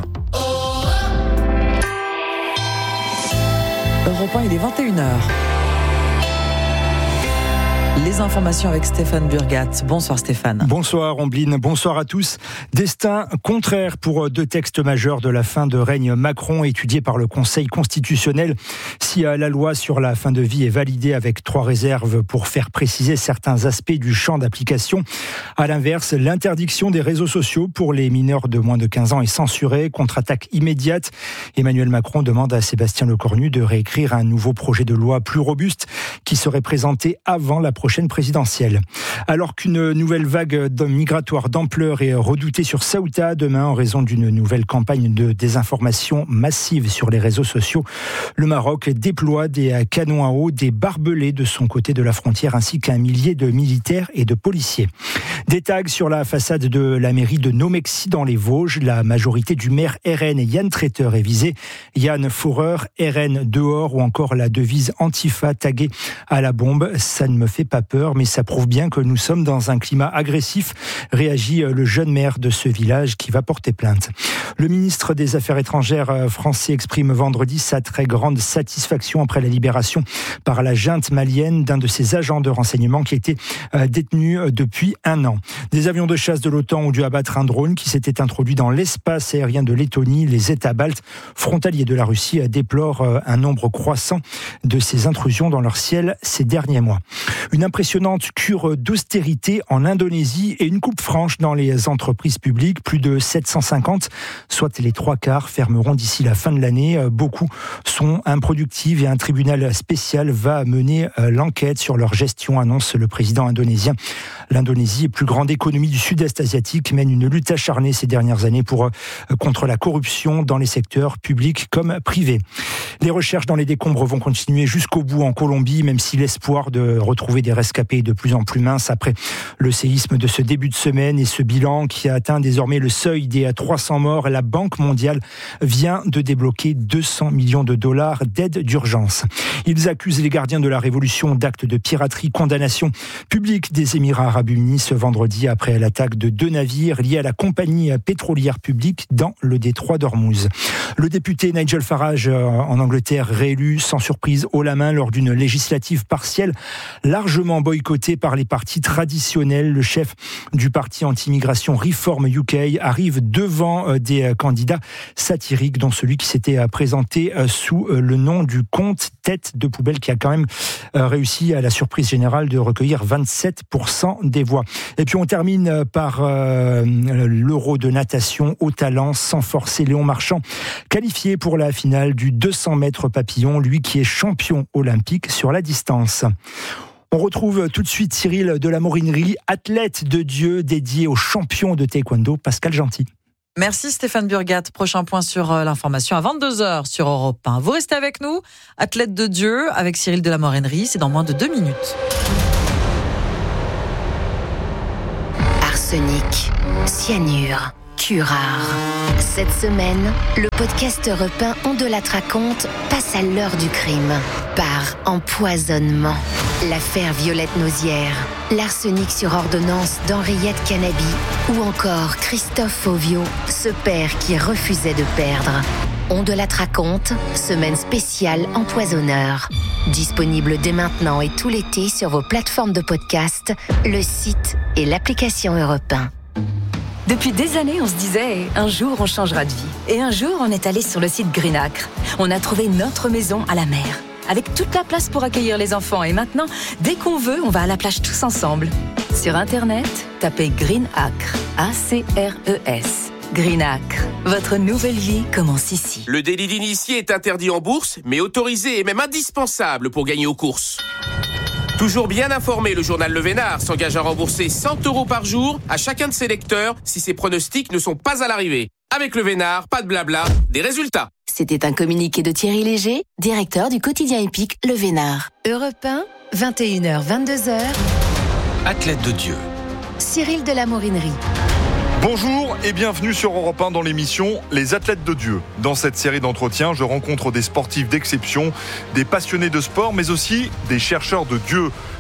Europe un, il est vingt et une heures. Les informations avec Stéphane Burgat. Bonsoir Stéphane. Bonsoir Ombline, bonsoir à tous. Destin contraire pour deux textes majeurs de la fin de règne Macron étudiés par le Conseil constitutionnel. Si la loi sur la fin de vie est validée avec trois réserves pour faire préciser certains aspects du champ d'application, à l'inverse, l'interdiction des réseaux sociaux pour les mineurs de moins de quinze ans est censurée. Contre-attaque immédiate. Emmanuel Macron demande à Sébastien Lecornu de réécrire un nouveau projet de loi plus robuste qui serait présenté avant la prochaine présidentielle. Alors qu'une nouvelle vague migratoire d'ampleur est redoutée sur Ceuta demain en raison d'une nouvelle campagne de désinformation massive sur les réseaux sociaux, le Maroc déploie des canons à eau, des barbelés de son côté de la frontière ainsi qu'un millier de militaires et de policiers. Des tags sur la façade de la mairie de Nomexy dans les Vosges. La majorité du maire R N Yann Traiteur est visée. Yann Foureur, R N dehors ou encore la devise Antifa taguée à la bombe. Ça ne me fait pas peur, mais ça prouve bien que nous sommes dans un climat agressif, réagit le jeune maire de ce village qui va porter plainte. Le ministre des Affaires étrangères français exprime vendredi sa très grande satisfaction après la libération par la junte malienne d'un de ses agents de renseignement qui était détenu depuis un an. Des avions de chasse de l'OTAN ont dû abattre un drone qui s'était introduit dans l'espace aérien de Lettonie. Les États baltes, frontaliers de la Russie, déplorent un nombre croissant de ces intrusions dans leur ciel ces derniers mois. Une impressionnante cure d'austérité en Indonésie et une coupe franche dans les entreprises publiques. Plus de sept cent cinquante, soit les trois quarts, fermeront d'ici la fin de l'année. Beaucoup sont improductives et un tribunal spécial va mener l'enquête sur leur gestion, annonce le président indonésien. L'Indonésie, plus grande économie du sud-est asiatique, mène une lutte acharnée ces dernières années pour, contre la corruption dans les secteurs publics comme privés. Les recherches dans les décombres vont continuer jusqu'au bout en Colombie, même si l'espoir de retrouver des rescapés est de plus en plus mince après le séisme de ce début de semaine et ce bilan qui a atteint désormais le seuil des trois cents morts. La Banque mondiale vient de débloquer deux cents millions de dollars d'aide d'urgence. Ils accusent les gardiens de la révolution d'actes de piraterie. Condamnation publique des Émirats arabes unis ce vendredi après l'attaque de deux navires liés à la compagnie pétrolière publique dans le détroit d'Ormuz. Le député Nigel Farage en Angleterre réélu sans surprise haut la main lors d'une législative partielle largement boycottée par les partis traditionnels. Le chef du parti anti-immigration Reform U K arrive devant des candidats satiriques dont celui qui s'était présenté sous le nom du comte tête de poubelle qui a quand même réussi à la surprise générale de recueillir vingt-sept pour cent des voix. Et puis on termine par euh, l'Euro de natation au talent sans forcer. Léon Marchand qualifié pour la finale du deux cents mètres papillon, lui qui est champion olympique sur la distance. On retrouve tout de suite Cyril de la Morinerie, athlète de Dieu dédié au champion de taekwondo Pascal Gentil. Merci Stéphane Burgat. Prochain point sur l'information à vingt-deux heures sur Europe un. Vous restez avec nous, athlète de Dieu avec Cyril de la Morinerie, c'est dans moins de deux minutes. Arsenic, cyanure, curare. Cette semaine, le podcast Europe un On de la raconte passe à l'heure du crime. Par empoisonnement. L'affaire Violette Nausière, l'arsenic sur ordonnance d'Henriette Canabi ou encore Christophe Fauvio, ce père qui refusait de perdre. On de la raconte, semaine spéciale empoisonneur. Disponible dès maintenant et tout l'été sur vos plateformes de podcast, le site et l'application Europe un. Depuis des années, on se disait « un jour, on changera de vie ». Et un jour, on est allé sur le site Greenacre. On a trouvé notre maison à la mer, avec toute la place pour accueillir les enfants. Et maintenant, dès qu'on veut, on va à la plage tous ensemble. Sur Internet, tapez Greenacre, A C R E S. Greenacre, votre nouvelle vie commence ici. Le délit d'initié est interdit en bourse, mais autorisé et même indispensable pour gagner aux courses. Toujours bien informé, le journal Le Vénard s'engage à rembourser cent euros par jour à chacun de ses lecteurs si ses pronostics ne sont pas à l'arrivée. Avec Le Vénard, pas de blabla, des résultats. C'était un communiqué de Thierry Léger, directeur du quotidien épique Le Vénard. Europe un, vingt et une heures vingt-deux heures. Athlète de Dieu. Cyril de la Morinerie. Bonjour et bienvenue sur Europe un dans l'émission Les Athlètes de Dieu. Dans cette série d'entretiens, je rencontre des sportifs d'exception, des passionnés de sport, mais aussi des chercheurs de Dieu.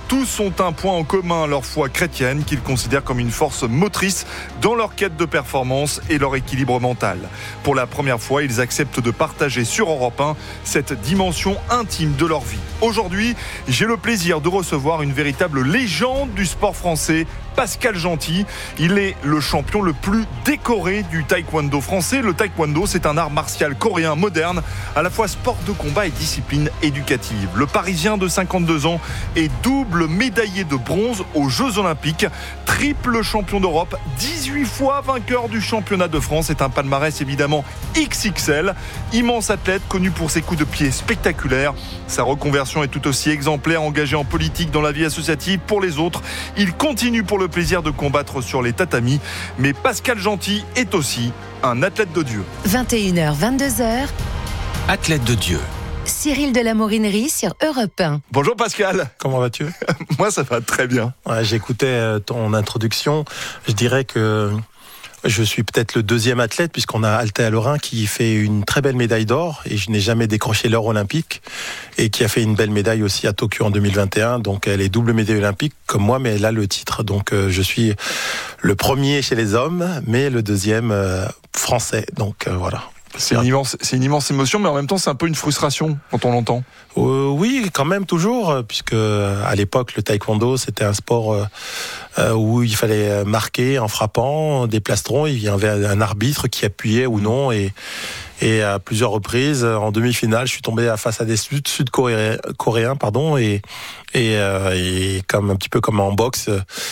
Tous ont un point en commun, leur foi chrétienne, qu'ils considèrent comme une force motrice dans leur quête de performance et leur équilibre mental. Pour la première fois, ils acceptent de partager sur Europe un cette dimension intime de leur vie. Aujourd'hui, j'ai le plaisir de recevoir une véritable légende du sport français, Pascal Gentil. Il est le champion le plus décoré du taekwondo français. Le taekwondo, c'est un art martial coréen moderne, à la fois sport de combat et discipline éducative. Le Parisien de cinquante-deux ans est double médaillé de bronze aux Jeux Olympiques, triple champion d'Europe, dix-huit fois vainqueur du championnat de France. C'est un palmarès évidemment X X L. Immense athlète, connu pour ses coups de pied spectaculaires. Sa reconversion est tout aussi exemplaire, engagé en politique, dans la vie associative pour les autres. Il continue pour le plaisir de combattre sur les tatamis. Mais Pascal Gentil est aussi un athlète de Dieu. vingt et une heures, vingt-deux heures. Athlète de Dieu. Cyril de la Morinerie sur Europe un. Bonjour Pascal. Comment vas-tu? Moi ça va très bien. Ouais, j'écoutais ton introduction. Je dirais que je suis peut-être le deuxième athlète, puisqu'on a Althea Lorrain qui fait une très belle médaille d'or, et je n'ai jamais décroché l'or olympique, et qui a fait une belle médaille aussi à Tokyo en deux mille vingt et un. Donc elle est double médaille olympique comme moi, mais elle a le titre. Donc euh, je suis le premier chez les hommes, mais le deuxième euh, français. Donc euh, voilà. C'est une, immense, c'est une immense émotion, mais en même temps, c'est un peu une frustration quand on l'entend. Euh, oui, quand même, toujours, puisque à l'époque, le taekwondo, c'était un sport euh, où il fallait marquer en frappant des plastrons. Il y avait un arbitre qui appuyait ou non, et Et à plusieurs reprises, en demi-finale, je suis tombé face à des Sud- Sud-Coréens, Coréens, pardon, et, et, euh, et comme un petit peu comme en boxe,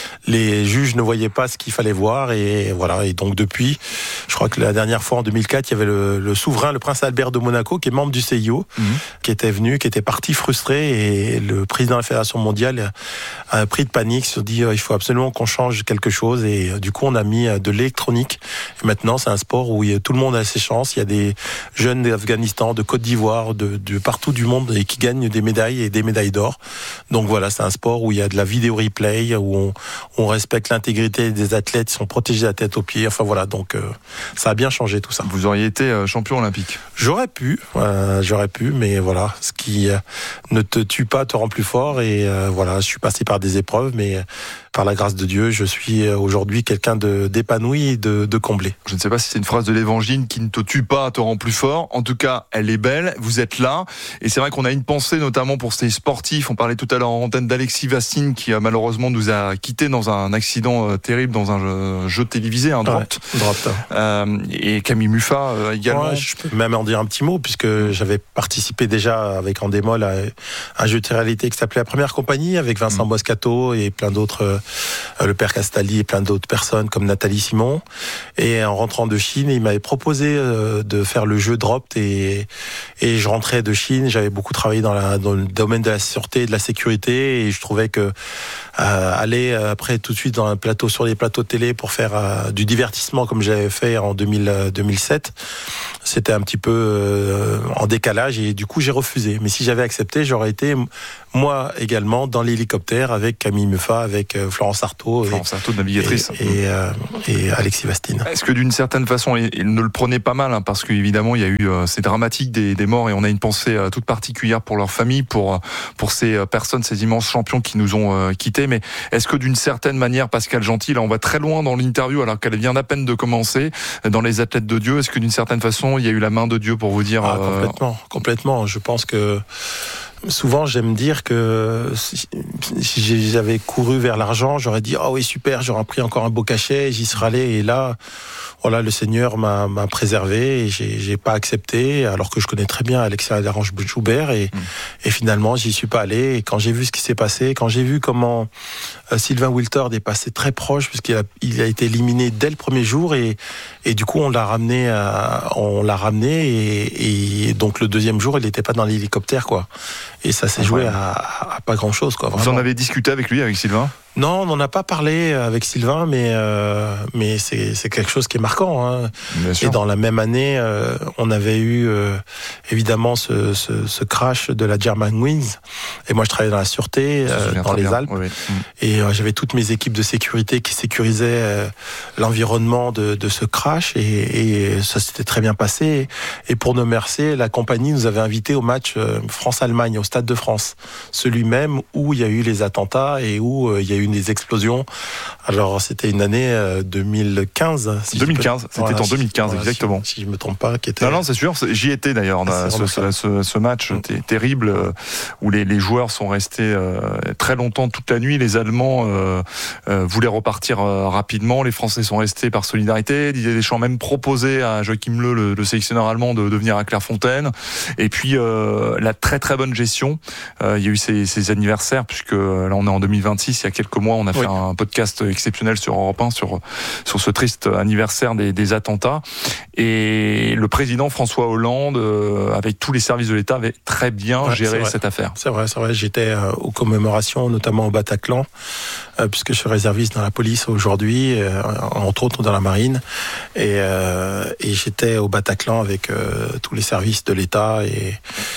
les juges ne voyaient pas ce qu'il fallait voir, et voilà. Et donc depuis, je crois que la dernière fois en deux mille quatre, il y avait le, le souverain, le prince Albert de Monaco, qui est membre du C I O, mmh. qui était venu, qui était parti frustré, et le président de la Fédération mondiale a pris de panique, se dit il faut absolument qu'on change quelque chose, et du coup on a mis de l'électronique. Et maintenant c'est un sport où tout le monde a ses chances. Il y a des jeunes d'Afghanistan, de Côte d'Ivoire, de, de partout du monde, et qui gagnent des médailles et des médailles d'or. Donc voilà, c'est un sport où il y a de la vidéo replay, où on, on respecte l'intégrité des athlètes, ils sont protégés de la tête aux pieds. Enfin voilà, donc euh, ça a bien changé tout ça. Vous auriez été euh, champion olympique? J'aurais pu, euh, j'aurais pu, mais voilà, ce qui euh, ne te tue pas te rend plus fort. Et euh, voilà, je suis passé par des épreuves, mais euh, par la grâce de Dieu, je suis aujourd'hui quelqu'un de, d'épanoui et de, de comblé. Je ne sais pas si c'est une phrase de l'évangile qui ne te tue pas, te rend plus fort. En tout cas, elle est belle. Vous êtes là. Et c'est vrai qu'on a une pensée, notamment pour ces sportifs. On parlait tout à l'heure en antenne d'Alexis Vastine, qui malheureusement nous a quittés dans un accident terrible, dans un jeu, jeu télévisé, un Dropt. Ouais, Dropt. Euh, et Camille Muffat euh, également. Ouais, je peux même en dire un petit mot, puisque j'avais participé déjà avec Endemol à un jeu de réalité qui s'appelait La Première Compagnie, avec Vincent mmh. Moscato et plein d'autres, euh, le père Castaldi et plein d'autres personnes comme Nathalie Simon. Et en rentrant de Chine, il m'avait proposé euh, de faire le jeu Dropt, et, et je rentrais de Chine. J'avais beaucoup travaillé dans, la, dans le domaine de la sûreté et de la sécurité, et je trouvais que euh, aller après tout de suite dans un plateau, sur les plateaux de télé pour faire euh, du divertissement comme j'avais fait en deux mille, deux mille sept, c'était un petit peu euh, en décalage, et du coup j'ai refusé. Mais si j'avais accepté, j'aurais été moi également dans l'hélicoptère avec Camille Muffat, avec euh, Florence Artaud, Florence Artaud, navigatrice, et, et, euh, et Alexis Vastine. Est-ce que d'une certaine façon, il ne le prenait pas mal, hein, parce qu'évidemment il y a eu euh, ces dramatiques des, des morts, et on a une pensée euh, toute particulière pour leur famille, pour pour ces euh, personnes, ces immenses champions qui nous ont euh, quittés. Mais est-ce que d'une certaine manière, Pascal Gentil, là on va très loin dans l'interview alors qu'elle vient d'à peine de commencer, dans les athlètes de Dieu, est-ce que d'une certaine façon il y a eu la main de Dieu pour vous dire ah, euh... complètement, complètement. Je pense que souvent, j'aime dire que si, si j'avais couru vers l'argent, j'aurais dit « Ah oh oui, super, j'aurais pris encore un beau cachet, j'y serais allé. » Et là, voilà, le Seigneur m'a, m'a préservé, et j'ai, j'ai pas accepté, alors que je connais très bien Alexia Larange-Joubert, et, mmh. et finalement, j'y suis pas allé. Et quand j'ai vu ce qui s'est passé, quand j'ai vu comment euh, Sylvain Wiltord est passé très proche, puisqu'il a, il a été éliminé dès le premier jour, et, et du coup, on l'a ramené, à, on l'a ramené, et, et donc le deuxième jour, il n'était pas dans l'hélicoptère, quoi. Et ça s'est joué à, à pas grand chose, quoi. Vraiment. Vous en avez discuté avec lui, avec Sylvain? Non, on n'en a pas parlé avec Sylvain, mais, euh, mais c'est, c'est quelque chose qui est marquant. Hein. Et dans la même année, euh, on avait eu euh, évidemment ce, ce, ce crash de la Germanwings. Et moi, je travaillais dans la sûreté, euh, dans les bien. Alpes. Oui, oui. Et euh, j'avais toutes mes équipes de sécurité qui sécurisaient euh, l'environnement de, de ce crash. Et, et ça s'était très bien passé. Et pour nos remercier, la compagnie nous avait invités au match euh, France-Allemagne, au Stade de France. Celui même où il y a eu les attentats et où euh, il y a eu des explosions. Alors c'était une année euh, deux mille quinze. Si deux mille quinze, c'était voilà, en deux mille quinze si, exactement. Si, si je me trompe pas, qui était. Non non c'est sûr, j'y étais d'ailleurs. Ah, ce, ce, ce, ce match mmh. t- terrible euh, où les, les joueurs sont restés euh, très longtemps toute la nuit. Les Allemands euh, euh, voulaient repartir euh, rapidement. Les Français sont restés par solidarité. Didier Deschamps même proposé à Joachim Löw, le, le sélectionneur allemand, de, de venir à Clairefontaine. Et puis euh, la très très bonne gestion. Euh, il y a eu ces, ces anniversaires puisque là on est en deux mille vingt-six. Il y a quelques mois, on a oui. fait un podcast exceptionnel sur Europe un sur sur ce triste anniversaire des, des attentats. Et le président François Hollande, euh, avec tous les services de l'État, avait très bien ouais, géré cette affaire. C'est vrai, c'est vrai. J'étais euh, aux commémorations, notamment au Bataclan, euh, puisque je suis réserviste dans la police aujourd'hui, euh, entre autres dans la marine, et, euh, et j'étais au Bataclan avec euh, tous les services de l'État, et,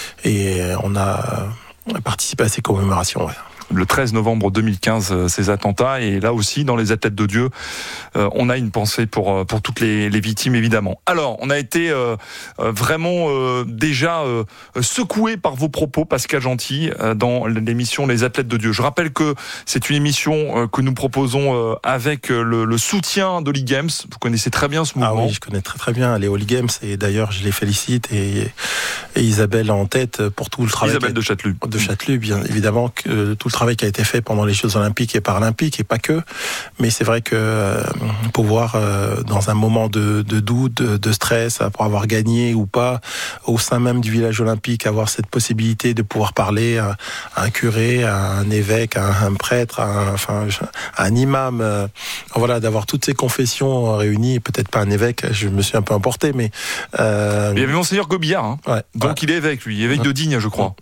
et on a participé à ces commémorations. Ouais. Le treize novembre deux mille quinze, euh, ces attentats, et là aussi dans les Athlètes de Dieu, euh, on a une pensée pour pour toutes les, les victimes évidemment. Alors on a été euh, vraiment euh, déjà euh, secoué par vos propos, Pascal Gentil, euh, dans l'émission Les Athlètes de Dieu. Je rappelle que c'est une émission euh, que nous proposons euh, avec le, le soutien d'Holy Games. Vous connaissez très bien ce mouvement. Ah oui, je connais très très bien les Holy Games, et d'ailleurs je les félicite, et, et Isabelle en tête pour tout le travail. Isabelle de Châtelus. De Châtelus, bien évidemment, que tout le travail qui a été fait pendant les Jeux Olympiques et Paralympiques, et pas que, mais c'est vrai que euh, pouvoir euh, dans un moment de, de doute, de, de stress, pour avoir gagné ou pas, au sein même du village olympique, avoir cette possibilité de pouvoir parler à, à un curé, à un évêque, à un prêtre, à un, enfin, à un imam, euh, voilà, d'avoir toutes ces confessions réunies, peut-être pas un évêque, je me suis un peu emporté, mais... Euh, il y avait Monseigneur Gobillard, hein. Ouais, donc ouais. il est évêque, lui, évêque ouais. de Digne, je crois. Ouais.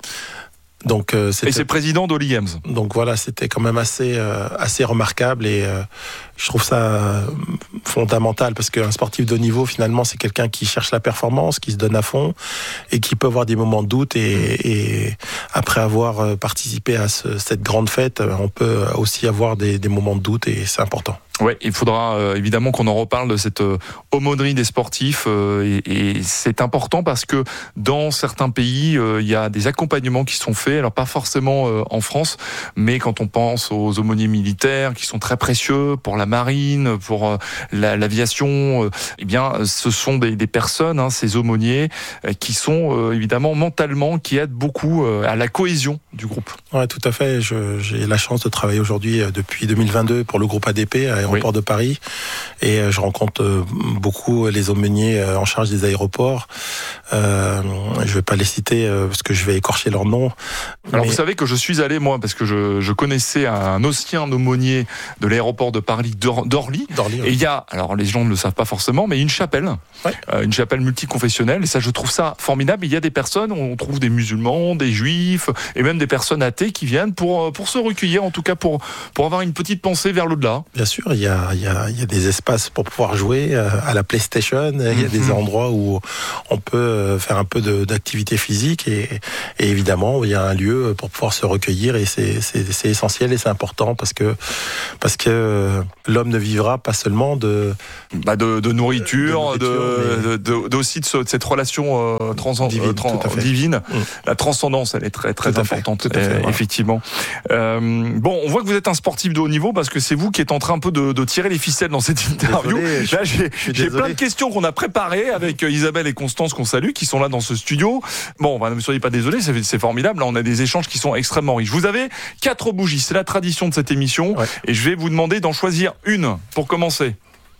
Donc, euh, et c'est président d'Holy Games. Donc voilà, c'était quand même assez, euh, assez remarquable, et euh, je trouve ça euh, fondamental, parce qu'un sportif de haut niveau, finalement, c'est quelqu'un qui cherche la performance, qui se donne à fond, et qui peut avoir des moments de doute, et, et après avoir participé à ce, cette grande fête, on peut aussi avoir des, des moments de doute, et c'est important. Ouais, il faudra euh, évidemment qu'on en reparle de cette euh, aumônerie des sportifs, euh, et, et c'est important parce que dans certains pays, euh, il y a des accompagnements qui sont faits, alors pas forcément euh, en France, mais quand on pense aux aumôniers militaires qui sont très précieux pour la marine, pour euh, la, l'aviation, euh, eh bien, ce sont des, des personnes, hein, ces aumôniers, euh, qui sont euh, évidemment mentalement, qui aident beaucoup euh, à la cohésion du groupe. Ouais, tout à fait. Je, j'ai la chance de travailler aujourd'hui euh, depuis deux mille vingt-deux pour le groupe A D P, à Aéroport oui. de Paris, et je rencontre beaucoup les aumôniers en charge des aéroports. Euh, je ne vais pas les citer parce que je vais écorcher leur nom. Alors mais... vous savez que je suis allé, moi, parce que je, je connaissais un ancien aumônier de l'aéroport de Paris, d'Or, d'Orly, D'Orly ouais. et il y a, alors les gens ne le savent pas forcément, mais une chapelle, ouais. euh, une chapelle multiconfessionnelle, et ça je trouve ça formidable. Il y a des personnes, on trouve des musulmans, des juifs, et même des personnes athées qui viennent pour, pour se recueillir, en tout cas pour, pour avoir une petite pensée vers l'au-delà. Bien sûr, il y a Il y, a, il y a des espaces pour pouvoir jouer à la PlayStation. Il y a des endroits où on peut faire un peu de, d'activité physique, et, et évidemment il y a un lieu pour pouvoir se recueillir, et c'est, c'est, c'est essentiel et c'est important, parce que, parce que l'homme ne vivra pas seulement de, bah de, de nourriture, de, nourriture de, de, de, aussi de, ce, de cette relation euh, trans, divine. Euh, trans, divine. Mmh. La transcendance, elle est très, très tout importante, fait, tout à fait, voilà. Effectivement. Euh, bon, on voit que vous êtes un sportif de haut niveau, parce que c'est vous qui êtes en train un peu de, de tirer les ficelles dans cette interview. Désolé, là, j'ai, j'ai plein de questions qu'on a préparées avec Isabelle et Constance, qu'on salue, qui sont là dans ce studio. Bon, bah, ne soyez pas désolés, c'est, c'est formidable. Là, on a des échanges qui sont extrêmement riches. Vous avez quatre bougies, c'est la tradition de cette émission, ouais. et je vais vous demander d'en choisir une pour commencer.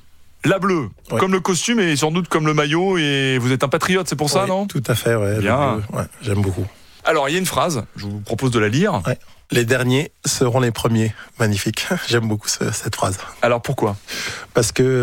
La bleue, ouais. comme le costume et sans doute comme le maillot, et vous êtes un patriote, c'est pour ça, oui, non ? Tout à fait, ouais. Bien. Bleu, ouais, j'aime beaucoup. Alors, il y a une phrase, je vous propose de la lire. Ouais. Les derniers seront les premiers. Magnifique. J'aime beaucoup ce, cette phrase. Alors pourquoi ? Parce que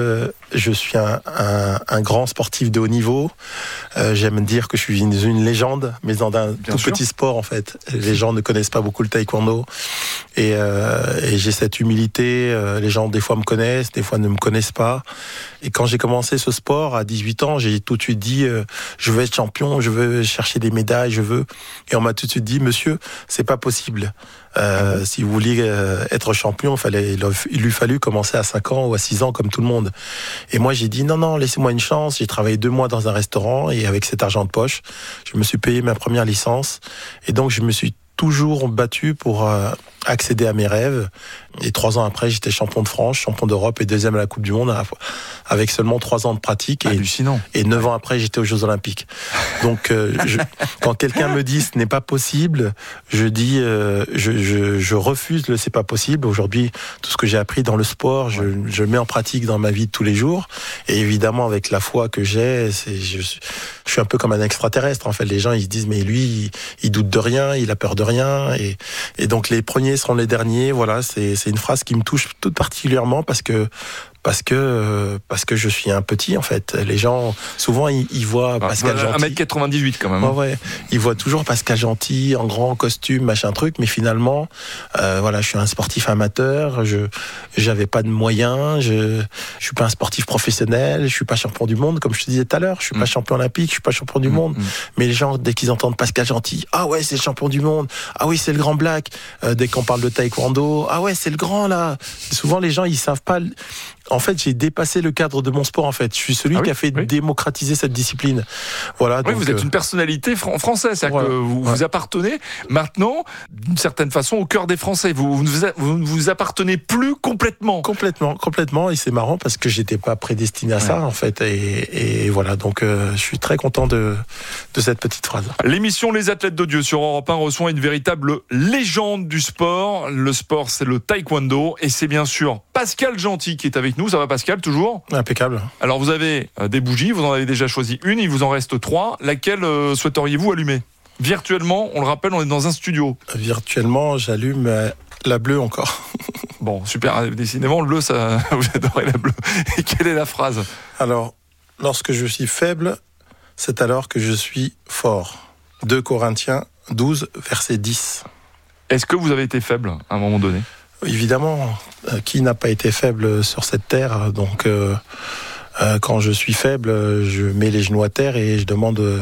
Je suis un, un, un grand sportif de haut niveau. Euh, j'aime dire que je suis une, une légende, mais dans un Bien tout sûr. petit sport en fait. Les gens ne connaissent pas beaucoup le taekwondo. Et, euh, et j'ai cette humilité. Les gens des fois me connaissent, des fois ne me connaissent pas. Et quand j'ai commencé ce sport à dix-huit ans, j'ai tout de suite dit euh, je veux être champion, je veux chercher des médailles, je veux. Et on m'a tout de suite dit monsieur, c'est pas possible. Euh, si vous vouliez euh, être champion, il fallait, il lui fallu commencer à cinq ans ou à six ans comme tout le monde. Et moi j'ai dit non non, laissez-moi une chance. J'ai travaillé deux mois dans un restaurant et avec cet argent de poche, je me suis payé ma première licence. Et donc je me suis toujours battu pour euh, accéder à mes rêves. Et trois ans après, j'étais champion de France, champion d'Europe et deuxième à la Coupe du Monde, avec seulement trois ans de pratique. Et, Hallucinant. Et neuf ans après, j'étais aux Jeux Olympiques. Donc, euh, je, quand quelqu'un me dit ce n'est pas possible, je dis, euh, je, je, je refuse le c'est pas possible. Aujourd'hui, tout ce que j'ai appris dans le sport, je, je le mets en pratique dans ma vie de tous les jours. Et évidemment, avec la foi que j'ai, c'est, je, je suis un peu comme un extraterrestre. En fait, les gens ils se disent mais lui, il, il doute de rien, il a peur de rien. Et, et donc les premiers seront les derniers. Voilà, c'est c'est une phrase qui me touche tout particulièrement parce que parce que parce que je suis un petit en fait. Les gens souvent ils, ils voient ah, Pascal Gentil. un mètre quatre-vingt-dix-huit quand même. Ouais, ouais. Ils voient toujours Pascal Gentil en grand costume, machin truc, mais finalement euh, voilà, je suis un sportif amateur, je j'avais pas de moyens, je je suis pas un sportif professionnel, je suis pas champion du monde comme je te disais tout à l'heure, je suis mmh. pas champion olympique, je suis pas champion du mmh. monde. Mmh. Mais les gens dès qu'ils entendent Pascal Gentil, ah ouais, c'est le champion du monde. Ah oui, c'est le grand black. Euh, dès qu'on parle de taekwondo, ah ouais, c'est le grand là. Souvent les gens ils savent pas. En fait, j'ai dépassé le cadre de mon sport. En fait, je suis celui ah oui, qui a fait oui. démocratiser cette discipline. Voilà. Oui, donc, vous êtes euh... une personnalité fran- française, c'est-à-dire voilà. que vous, ouais. vous appartenez maintenant, d'une certaine façon, au cœur des Français. Vous vous, vous, vous appartenez plus complètement. Complètement, complètement. Et c'est marrant parce que j'étais pas prédestiné à ouais. ça, en fait. Et, et voilà. Donc, euh, je suis très content de de cette petite phrase. L'émission Les Athlètes de Dieu sur Europe un reçoit une véritable légende du sport. Le sport, c'est le taekwondo, et c'est bien sûr Pascal Gentil qui est avec nous. Ça va Pascal, toujours ? Impeccable. Alors vous avez euh, des bougies, vous en avez déjà choisi une, il vous en reste trois. Laquelle euh, souhaiteriez-vous allumer ? Virtuellement, on le rappelle, on est dans un studio. Virtuellement, j'allume euh, la bleue encore. Bon, super, décidément, le bleu, ça, vous adorez la bleue. Et quelle est la phrase ? Alors, lorsque je suis faible, c'est alors que je suis fort. deux Corinthiens douze, verset dix. Est-ce que vous avez été faible à un moment donné ? Évidemment, euh, qui n'a pas été faible sur cette terre ? Donc, euh, euh, quand je suis faible, je mets les genoux à terre et je demande euh,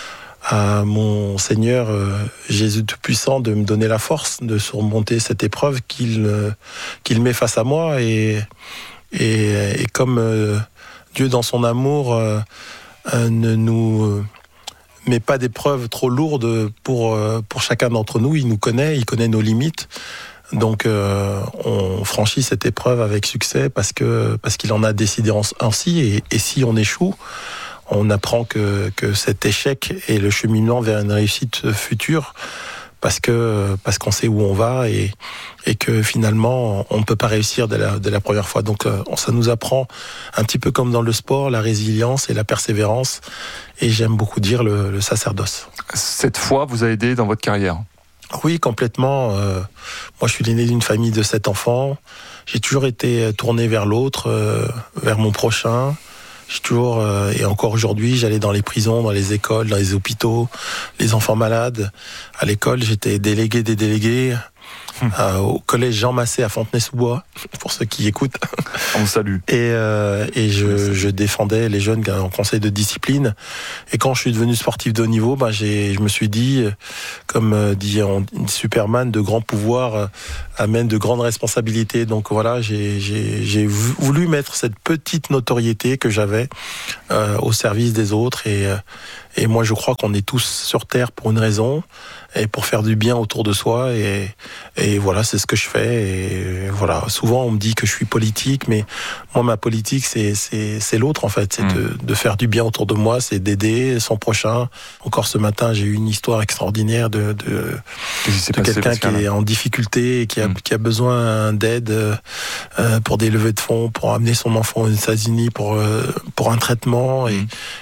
à mon Seigneur euh, Jésus Tout-Puissant de me donner la force de surmonter cette épreuve qu'il euh, qu'il met face à moi. Et, et, et comme euh, Dieu, dans son amour, euh, euh, ne nous euh, met pas d'épreuves trop lourdes pour, euh, pour chacun d'entre nous, il nous connaît, il connaît nos limites. Donc euh, on franchit cette épreuve avec succès parce que parce qu'il en a décidé ainsi. Et, et si on échoue, on apprend que que cet échec est le cheminement vers une réussite future, parce que parce qu'on sait où on va et et que finalement on ne peut pas réussir dès la, dès la première fois. Donc euh, ça nous apprend un petit peu comme dans le sport la résilience et la persévérance. Et j'aime beaucoup dire le, le sacerdoce. Cette foi vous a aidé dans votre carrière ? Oui, complètement. Euh, moi, je suis l'aîné d'une famille de sept enfants. J'ai toujours été tourné vers l'autre, euh, vers mon prochain. J'ai toujours, euh, et encore aujourd'hui, j'allais dans les prisons, dans les écoles, dans les hôpitaux, les enfants malades. À l'école, j'étais délégué des délégués. Euh, au collège Jean Massé à Fontenay-sous-Bois, pour ceux qui écoutent. On vous salue. Et, euh, et je, je défendais les jeunes en conseil de discipline. Et quand je suis devenu sportif de haut niveau, bah, j'ai, je me suis dit, comme dit Superman, de grands pouvoirs amènent de grandes responsabilités. Donc voilà, j'ai, j'ai, j'ai voulu mettre cette petite notoriété que j'avais euh, au service des autres. Et, et moi, je crois qu'on est tous sur Terre pour une raison, et pour faire du bien autour de soi. Et, et voilà, c'est ce que je fais. Et voilà, souvent on me dit que je suis politique, mais moi ma politique c'est c'est c'est l'autre en fait, c'est mmh. de de faire du bien autour de moi, c'est d'aider son prochain. Encore ce matin, j'ai eu une histoire extraordinaire de de, de quelqu'un qui est en difficulté et qui a mmh. qui a besoin d'aide euh, pour des levées de fonds, pour amener son enfant aux États-Unis pour euh, pour un traitement. Et mmh.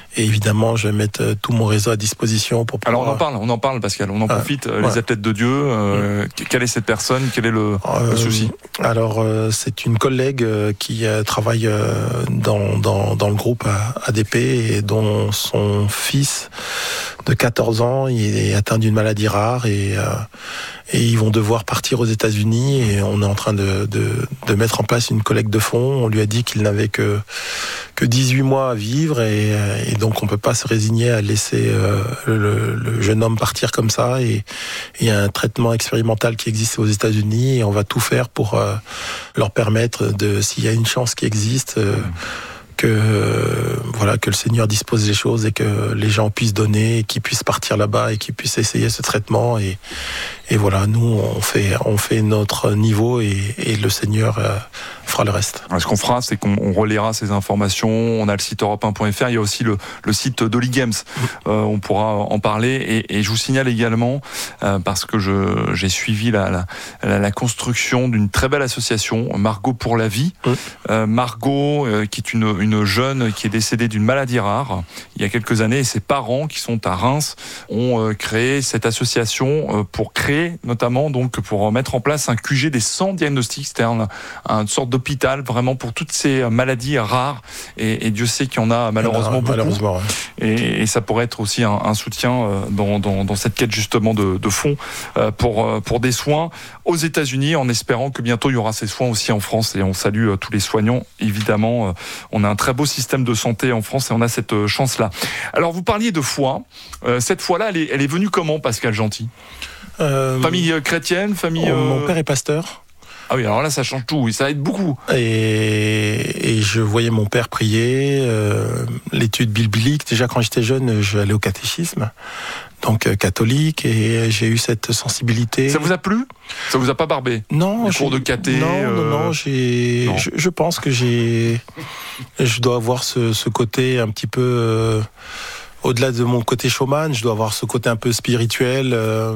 Et évidemment, je vais mettre tout mon réseau à disposition pour pouvoir... Alors on en parle, on en parle Pascal, on en profite. Ah, les ouais. athlètes de Dieu, euh, mmh. quelle est cette personne, quel est le, euh, le souci? Alors euh, c'est une collègue euh, qui euh, travaille euh, dans, dans, dans le groupe A D P et dont son fils de quatorze ans il est atteint d'une maladie rare et, euh, et ils vont devoir partir aux États-Unis et on est en train de, de, de mettre en place une collecte de fonds. On lui a dit qu'il n'avait que, que dix-huit mois à vivre et, et donc on peut pas se résigner à laisser euh, le, le jeune homme partir comme ça. Et il y a un traitement expérimental qui existe aux États-Unis et on va tout faire pour euh, leur permettre de, s'il y a une chance qui existe, euh, que euh, voilà que le Seigneur dispose des choses et que les gens puissent donner, et qu'ils puissent partir là-bas et qu'ils puissent essayer ce traitement et et voilà, nous on fait on fait notre niveau et, et le Seigneur euh, fera le reste. Ce qu'on fera, c'est qu'on on relaiera ces informations. On a le site europe un point f r. Il y a aussi le, le site d'Holy Games. Euh, on pourra en parler. Et, et je vous signale également, euh, parce que je, j'ai suivi la, la, la construction d'une très belle association, Margot pour la vie. Mmh. Euh, Margot, euh, qui est une, une jeune qui est décédée d'une maladie rare il y a quelques années. Et ses parents, qui sont à Reims, ont euh, créé cette association euh, pour créer, notamment, donc pour mettre en place un Q G des cent diagnostics, c'est-à-dire une sorte d'hôpital vraiment pour toutes ces maladies rares. Et, et Dieu sait qu'il y en a malheureusement beaucoup. Malheureusement, ouais. et, et ça pourrait être aussi un, un soutien dans, dans, dans cette quête justement de, de fonds pour, pour des soins aux États-Unis, en espérant que bientôt il y aura ces soins aussi en France. Et on salue tous les soignants, évidemment. On a un très beau système de santé en France et on a cette chance-là. Alors vous parliez de foi. Cette foi-là, elle est, elle est venue comment, Pascal Gentil? Euh, famille chrétienne, famille... Euh... Mon père est pasteur. Ah oui, alors là, ça change tout, ça aide beaucoup. Et, et je voyais mon père prier, euh, l'étude biblique. Déjà, quand j'étais jeune, j'allais au catéchisme, donc euh, catholique, et j'ai eu cette sensibilité. Ça vous a plu? Ça vous a pas barbé? Non. Les cours de caté? Non, euh... non, non, j'ai... Non. Je, je pense que j'ai... Je dois avoir ce, ce côté un petit peu... Euh, au-delà de mon côté showman, je dois avoir ce côté un peu spirituel. Euh,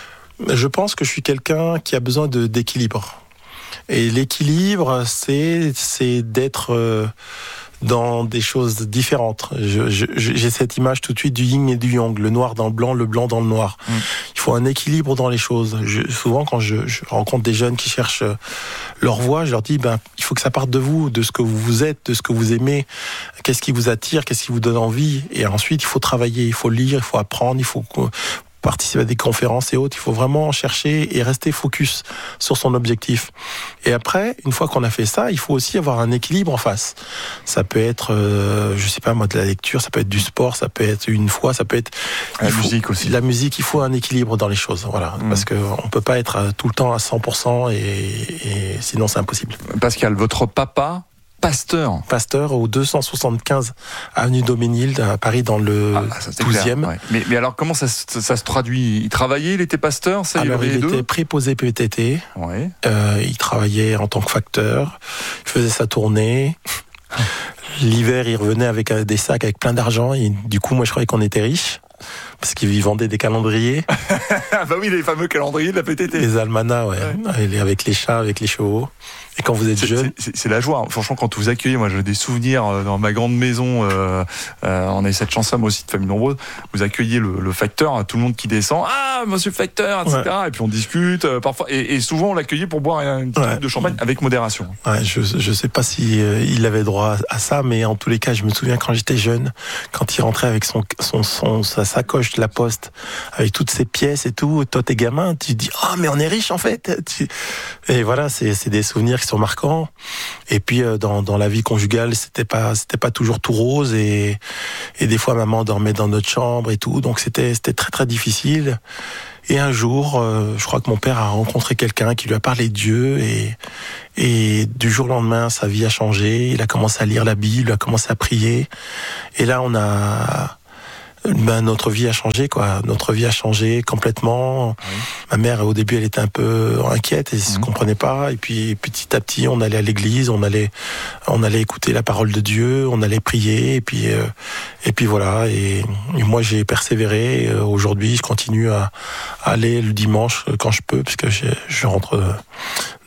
je pense que je suis quelqu'un qui a besoin de, d'équilibre. Et l'équilibre, c'est, c'est d'être euh, dans des choses différentes. Je, je, j'ai cette image tout de suite du yin et du yang, le noir dans le blanc, le blanc dans le noir. Mmh. Il faut un équilibre dans les choses. Je, souvent, quand je, je rencontre des jeunes qui cherchent leur voie, je leur dis, ben, il faut que ça parte de vous, de ce que vous êtes, de ce que vous aimez. Qu'est-ce qui vous attire, qu'est-ce qui vous donne envie. Et ensuite, il faut travailler, il faut lire, il faut apprendre, il faut participer à des conférences et autres. Il faut vraiment chercher et rester focus sur son objectif. Et après, une fois qu'on a fait ça, il faut aussi avoir un équilibre en face. Ça peut être, euh, je sais pas moi, de la lecture, ça peut être du sport, ça peut être une foi, ça peut être... La musique aussi. La musique, il faut un équilibre dans les choses. Voilà. Mmh. Parce qu'on peut pas être tout le temps à cent pour cent et, et sinon c'est impossible. Pascal, votre papa... Pasteur. Pasteur au deux cent soixante-quinze avenue Daumesnil à Paris dans le ah, douzième. Ouais. Mais, mais alors comment ça, ça, ça se traduit? Il travaillait, il était pasteur, ça alors, il, il était préposé P T T. Ouais. Euh, il travaillait en tant que facteur. Il faisait sa tournée. L'hiver, il revenait avec des sacs avec plein d'argent. Et du coup, moi, je croyais qu'on était riches. Parce qu'il vendait des calendriers. Bah oui, les fameux calendriers de la P T T. Les almanachs, ouais. ouais. Avec les chats, avec les chevaux. Et quand vous êtes c'est, jeune... C'est, c'est la joie. Franchement, quand vous accueillez, moi j'ai des souvenirs dans ma grande maison. Euh, euh, on a cette chance-là, moi aussi, de famille nombreuse. Vous accueillez le, le facteur, tout le monde qui descend. Ah, monsieur le facteur, et cetera. Ouais. Et puis on discute. Euh, parfois, et, et souvent, on l'accueillait pour boire une petite ouais. coupe de champagne avec modération. Ouais, je je sais pas si euh, il avait droit à ça, mais en tous les cas, je me souviens quand j'étais jeune, quand il rentrait avec son, son, son sa sacoche de la poste, avec toutes ses pièces et tout. Toi, t'es gamin, tu te dis, ah, oh, mais on est riche en fait. Tu... Et voilà, c'est, c'est des souvenirs qui sont marquants. Et puis euh, dans, dans la vie conjugale, c'était pas c'était pas toujours tout rose et et des fois maman dormait dans notre chambre et tout, donc c'était c'était très très difficile. Et un jour, euh, je crois que mon père a rencontré quelqu'un qui lui a parlé de Dieu et et du jour au lendemain, sa vie a changé. Il a commencé à lire la Bible, il a commencé à prier. Et là, on a Ben, notre vie a changé, quoi. Notre vie a changé complètement. Oui. Ma mère, au début, elle était un peu inquiète, elle ne mmh. comprenait pas. Et puis, petit à petit, on allait à l'église, on allait, on allait écouter la parole de Dieu, on allait prier. Et puis, euh, et puis voilà. Et, et moi, j'ai persévéré. Et aujourd'hui, je continue à, à aller le dimanche quand je peux, parce que je, je rentre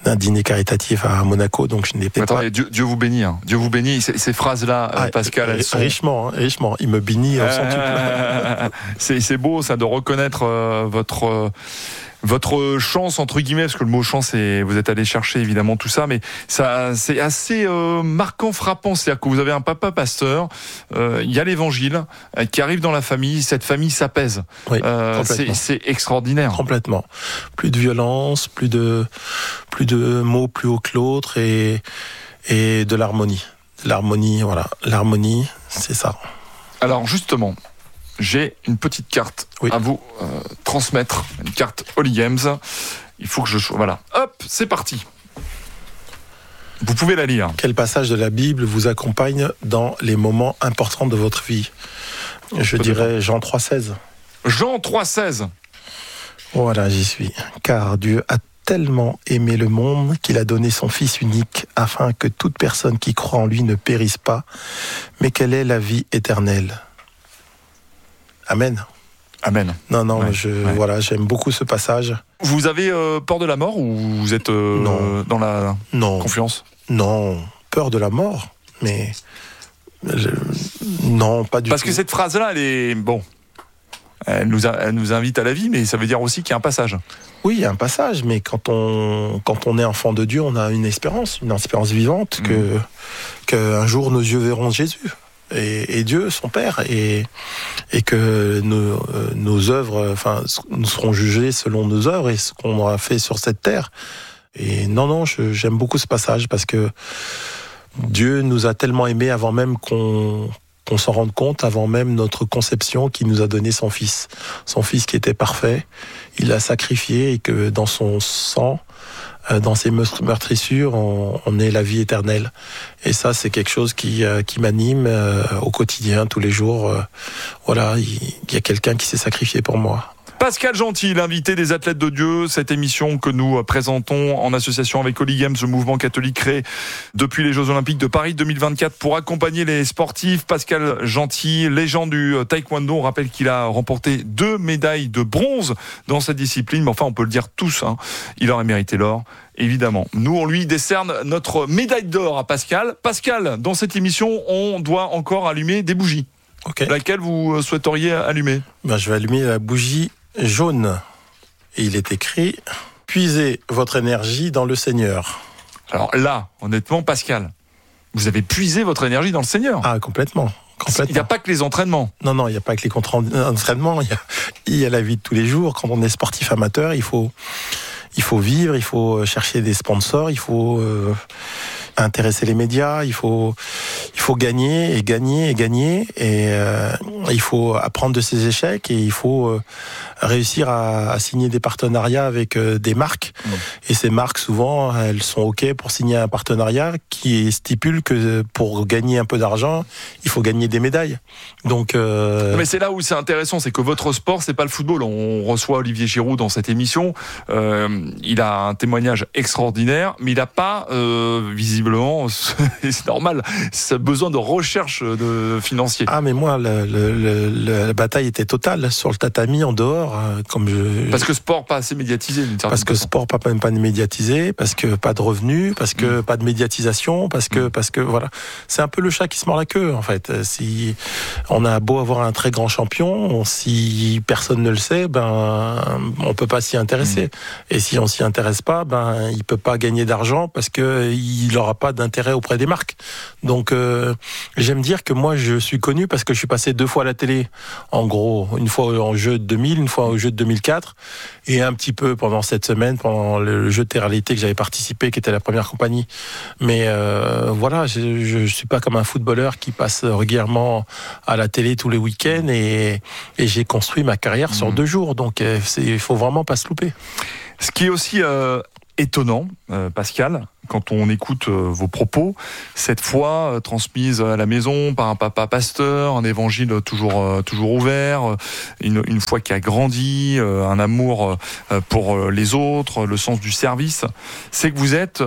d'un dîner caritatif à Monaco, donc je n'étais Attendez, pas... Dieu, Dieu vous bénit, hein. Dieu vous bénit. Ces, ces phrases-là, Ah, Pascal, elles sont... Richement, hein, richement. Il me bénit au centuple. Euh, c'est, c'est beau, ça, de reconnaître euh, votre... Euh, votre chance, entre guillemets, parce que le mot chance, c'est, vous êtes allé chercher évidemment tout ça, mais ça, c'est assez euh, marquant, frappant. C'est-à-dire que vous avez un papa pasteur, euh, il y a l'évangile euh, qui arrive dans la famille, cette famille s'apaise. Oui, euh, c'est, c'est extraordinaire. Complètement. Plus de violence, plus de, plus de mots plus haut que l'autre et, et de l'harmonie. L'harmonie, voilà. L'harmonie, c'est ça. Alors justement, j'ai une petite carte oui. à vous euh, transmettre, une carte Holy Games. Il faut que je... Voilà. Hop, c'est parti. Vous pouvez la lire. Quel passage de la Bible vous accompagne dans les moments importants de votre vie ? Je dirais Jean trois seize. Jean trois seize. Voilà, j'y suis. Car Dieu a tellement aimé le monde qu'il a donné son Fils unique afin que toute personne qui croit en lui ne périsse pas, mais qu'elle ait la vie éternelle. Amen. Amen. Non, non, ouais, je, ouais. voilà, j'aime beaucoup ce passage. Vous avez euh, peur de la mort ou vous êtes euh, non. dans la non. confiance ? Non, peur de la mort, mais je, non, pas du Parce tout. que cette phrase-là, elle est bon. Elle nous, a, elle nous invite à la vie, mais ça veut dire aussi qu'il y a un passage. Oui, il y a un passage, mais quand on, quand on est enfant de Dieu, on a une espérance, une espérance vivante, mmh. que, qu'un jour nos yeux verront Jésus. Et, et Dieu, son Père, et, et que nos, euh, nos œuvres, enfin, nous serons jugés selon nos œuvres et ce qu'on aura fait sur cette terre. Et non, non, je, j'aime beaucoup ce passage parce que Dieu nous a tellement aimés avant même qu'on, qu'on s'en rende compte, avant même notre conception, qu'il nous a donné son Fils. Son Fils qui était parfait, il l'a sacrifié et que dans son sang, dans ses meurtrissures, on, on est la vie éternelle. Et ça, c'est quelque chose qui, euh, qui m'anime euh, au quotidien, tous les jours. Euh, voilà, il, il y a quelqu'un qui s'est sacrifié pour moi. Pascal Gentil, l'invité des Athlètes de Dieu, cette émission que nous présentons en association avec Holy Games, le mouvement catholique créé depuis les Jeux Olympiques de Paris deux mille vingt-quatre pour accompagner les sportifs. Pascal Gentil, légende du taekwondo, on rappelle qu'il a remporté deux médailles de bronze dans cette discipline, mais enfin on peut le dire tous, hein, il aurait mérité l'or. Évidemment. Nous, on lui décerne notre médaille d'or à Pascal. Pascal, dans cette émission, on doit encore allumer des bougies. Okay. Laquelle vous souhaiteriez allumer ? Ben, je vais allumer la bougie jaune. Et il est écrit « Puisez votre énergie dans le Seigneur ». Alors là, honnêtement, Pascal, vous avez puisé votre énergie dans le Seigneur. Ah, complètement. complètement. Il n'y a pas que les entraînements. Non, non, il n'y a pas que les entraînements. Il y a, il y a la vie de tous les jours. Quand on est sportif amateur, il faut... Il faut vivre, il faut chercher des sponsors, il faut euh, intéresser les médias, il faut, il faut gagner et gagner et gagner. Et euh, il faut apprendre de ses échecs et il faut euh, réussir à, à signer des partenariats avec euh, des marques. Mmh. Et ces marques, souvent, elles sont OK pour signer un partenariat qui stipule que pour gagner un peu d'argent, il faut gagner des médailles. Donc, euh... Mais c'est là où c'est intéressant, c'est que votre sport, c'est pas le football. On reçoit Olivier Giroud dans cette émission. Euh, il a un témoignage extraordinaire, mais il n'a pas, euh, visiblement, c'est normal, c'est besoin de recherche de financier. Ah, mais moi, le, le, le, la bataille était totale sur le tatami, en dehors. Comme je... Parce que sport pas assez médiatisé. D'une parce que façon. Sport pas même pas médiatisé, parce que pas de revenus, parce que mmh. pas de médiatisation, parce que, mmh. parce que voilà. C'est un peu le chat qui se mord la queue, en fait. Si on a beau avoir un très grand champion, si personne ne le sait, ben, on peut pas s'y intéresser. Mmh. Et si on s'y intéresse pas, ben, il peut pas gagner d'argent parce que il aura pas d'intérêt auprès des marques. Donc, euh, j'aime dire que moi, je suis connu parce que je suis passé deux fois à la télé. En gros, une fois en jeu de deux mille, une fois au jeu de deux mille quatre, et un petit peu pendant cette semaine, pendant le jeu de télé-réalité que j'avais participé, qui était la première compagnie. Mais euh, voilà, je, je suis pas comme un footballeur qui passe régulièrement à la télé tous les week-ends, et, et j'ai construit ma carrière mmh. sur deux jours. Donc, il faut vraiment pas se louper. Ce qui est aussi euh, étonnant, euh, Pascal, quand on écoute euh, vos propos, cette foi euh, transmise à la maison par un papa pasteur, un évangile toujours euh, toujours ouvert, une, une foi qui a grandi, euh, un amour euh, pour euh, les autres, le sens du service, c'est que vous êtes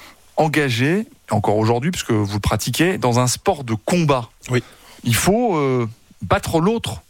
engagé, encore aujourd'hui, puisque vous le pratiquez, dans un sport de combat. Oui. Il faut euh, battre l'autre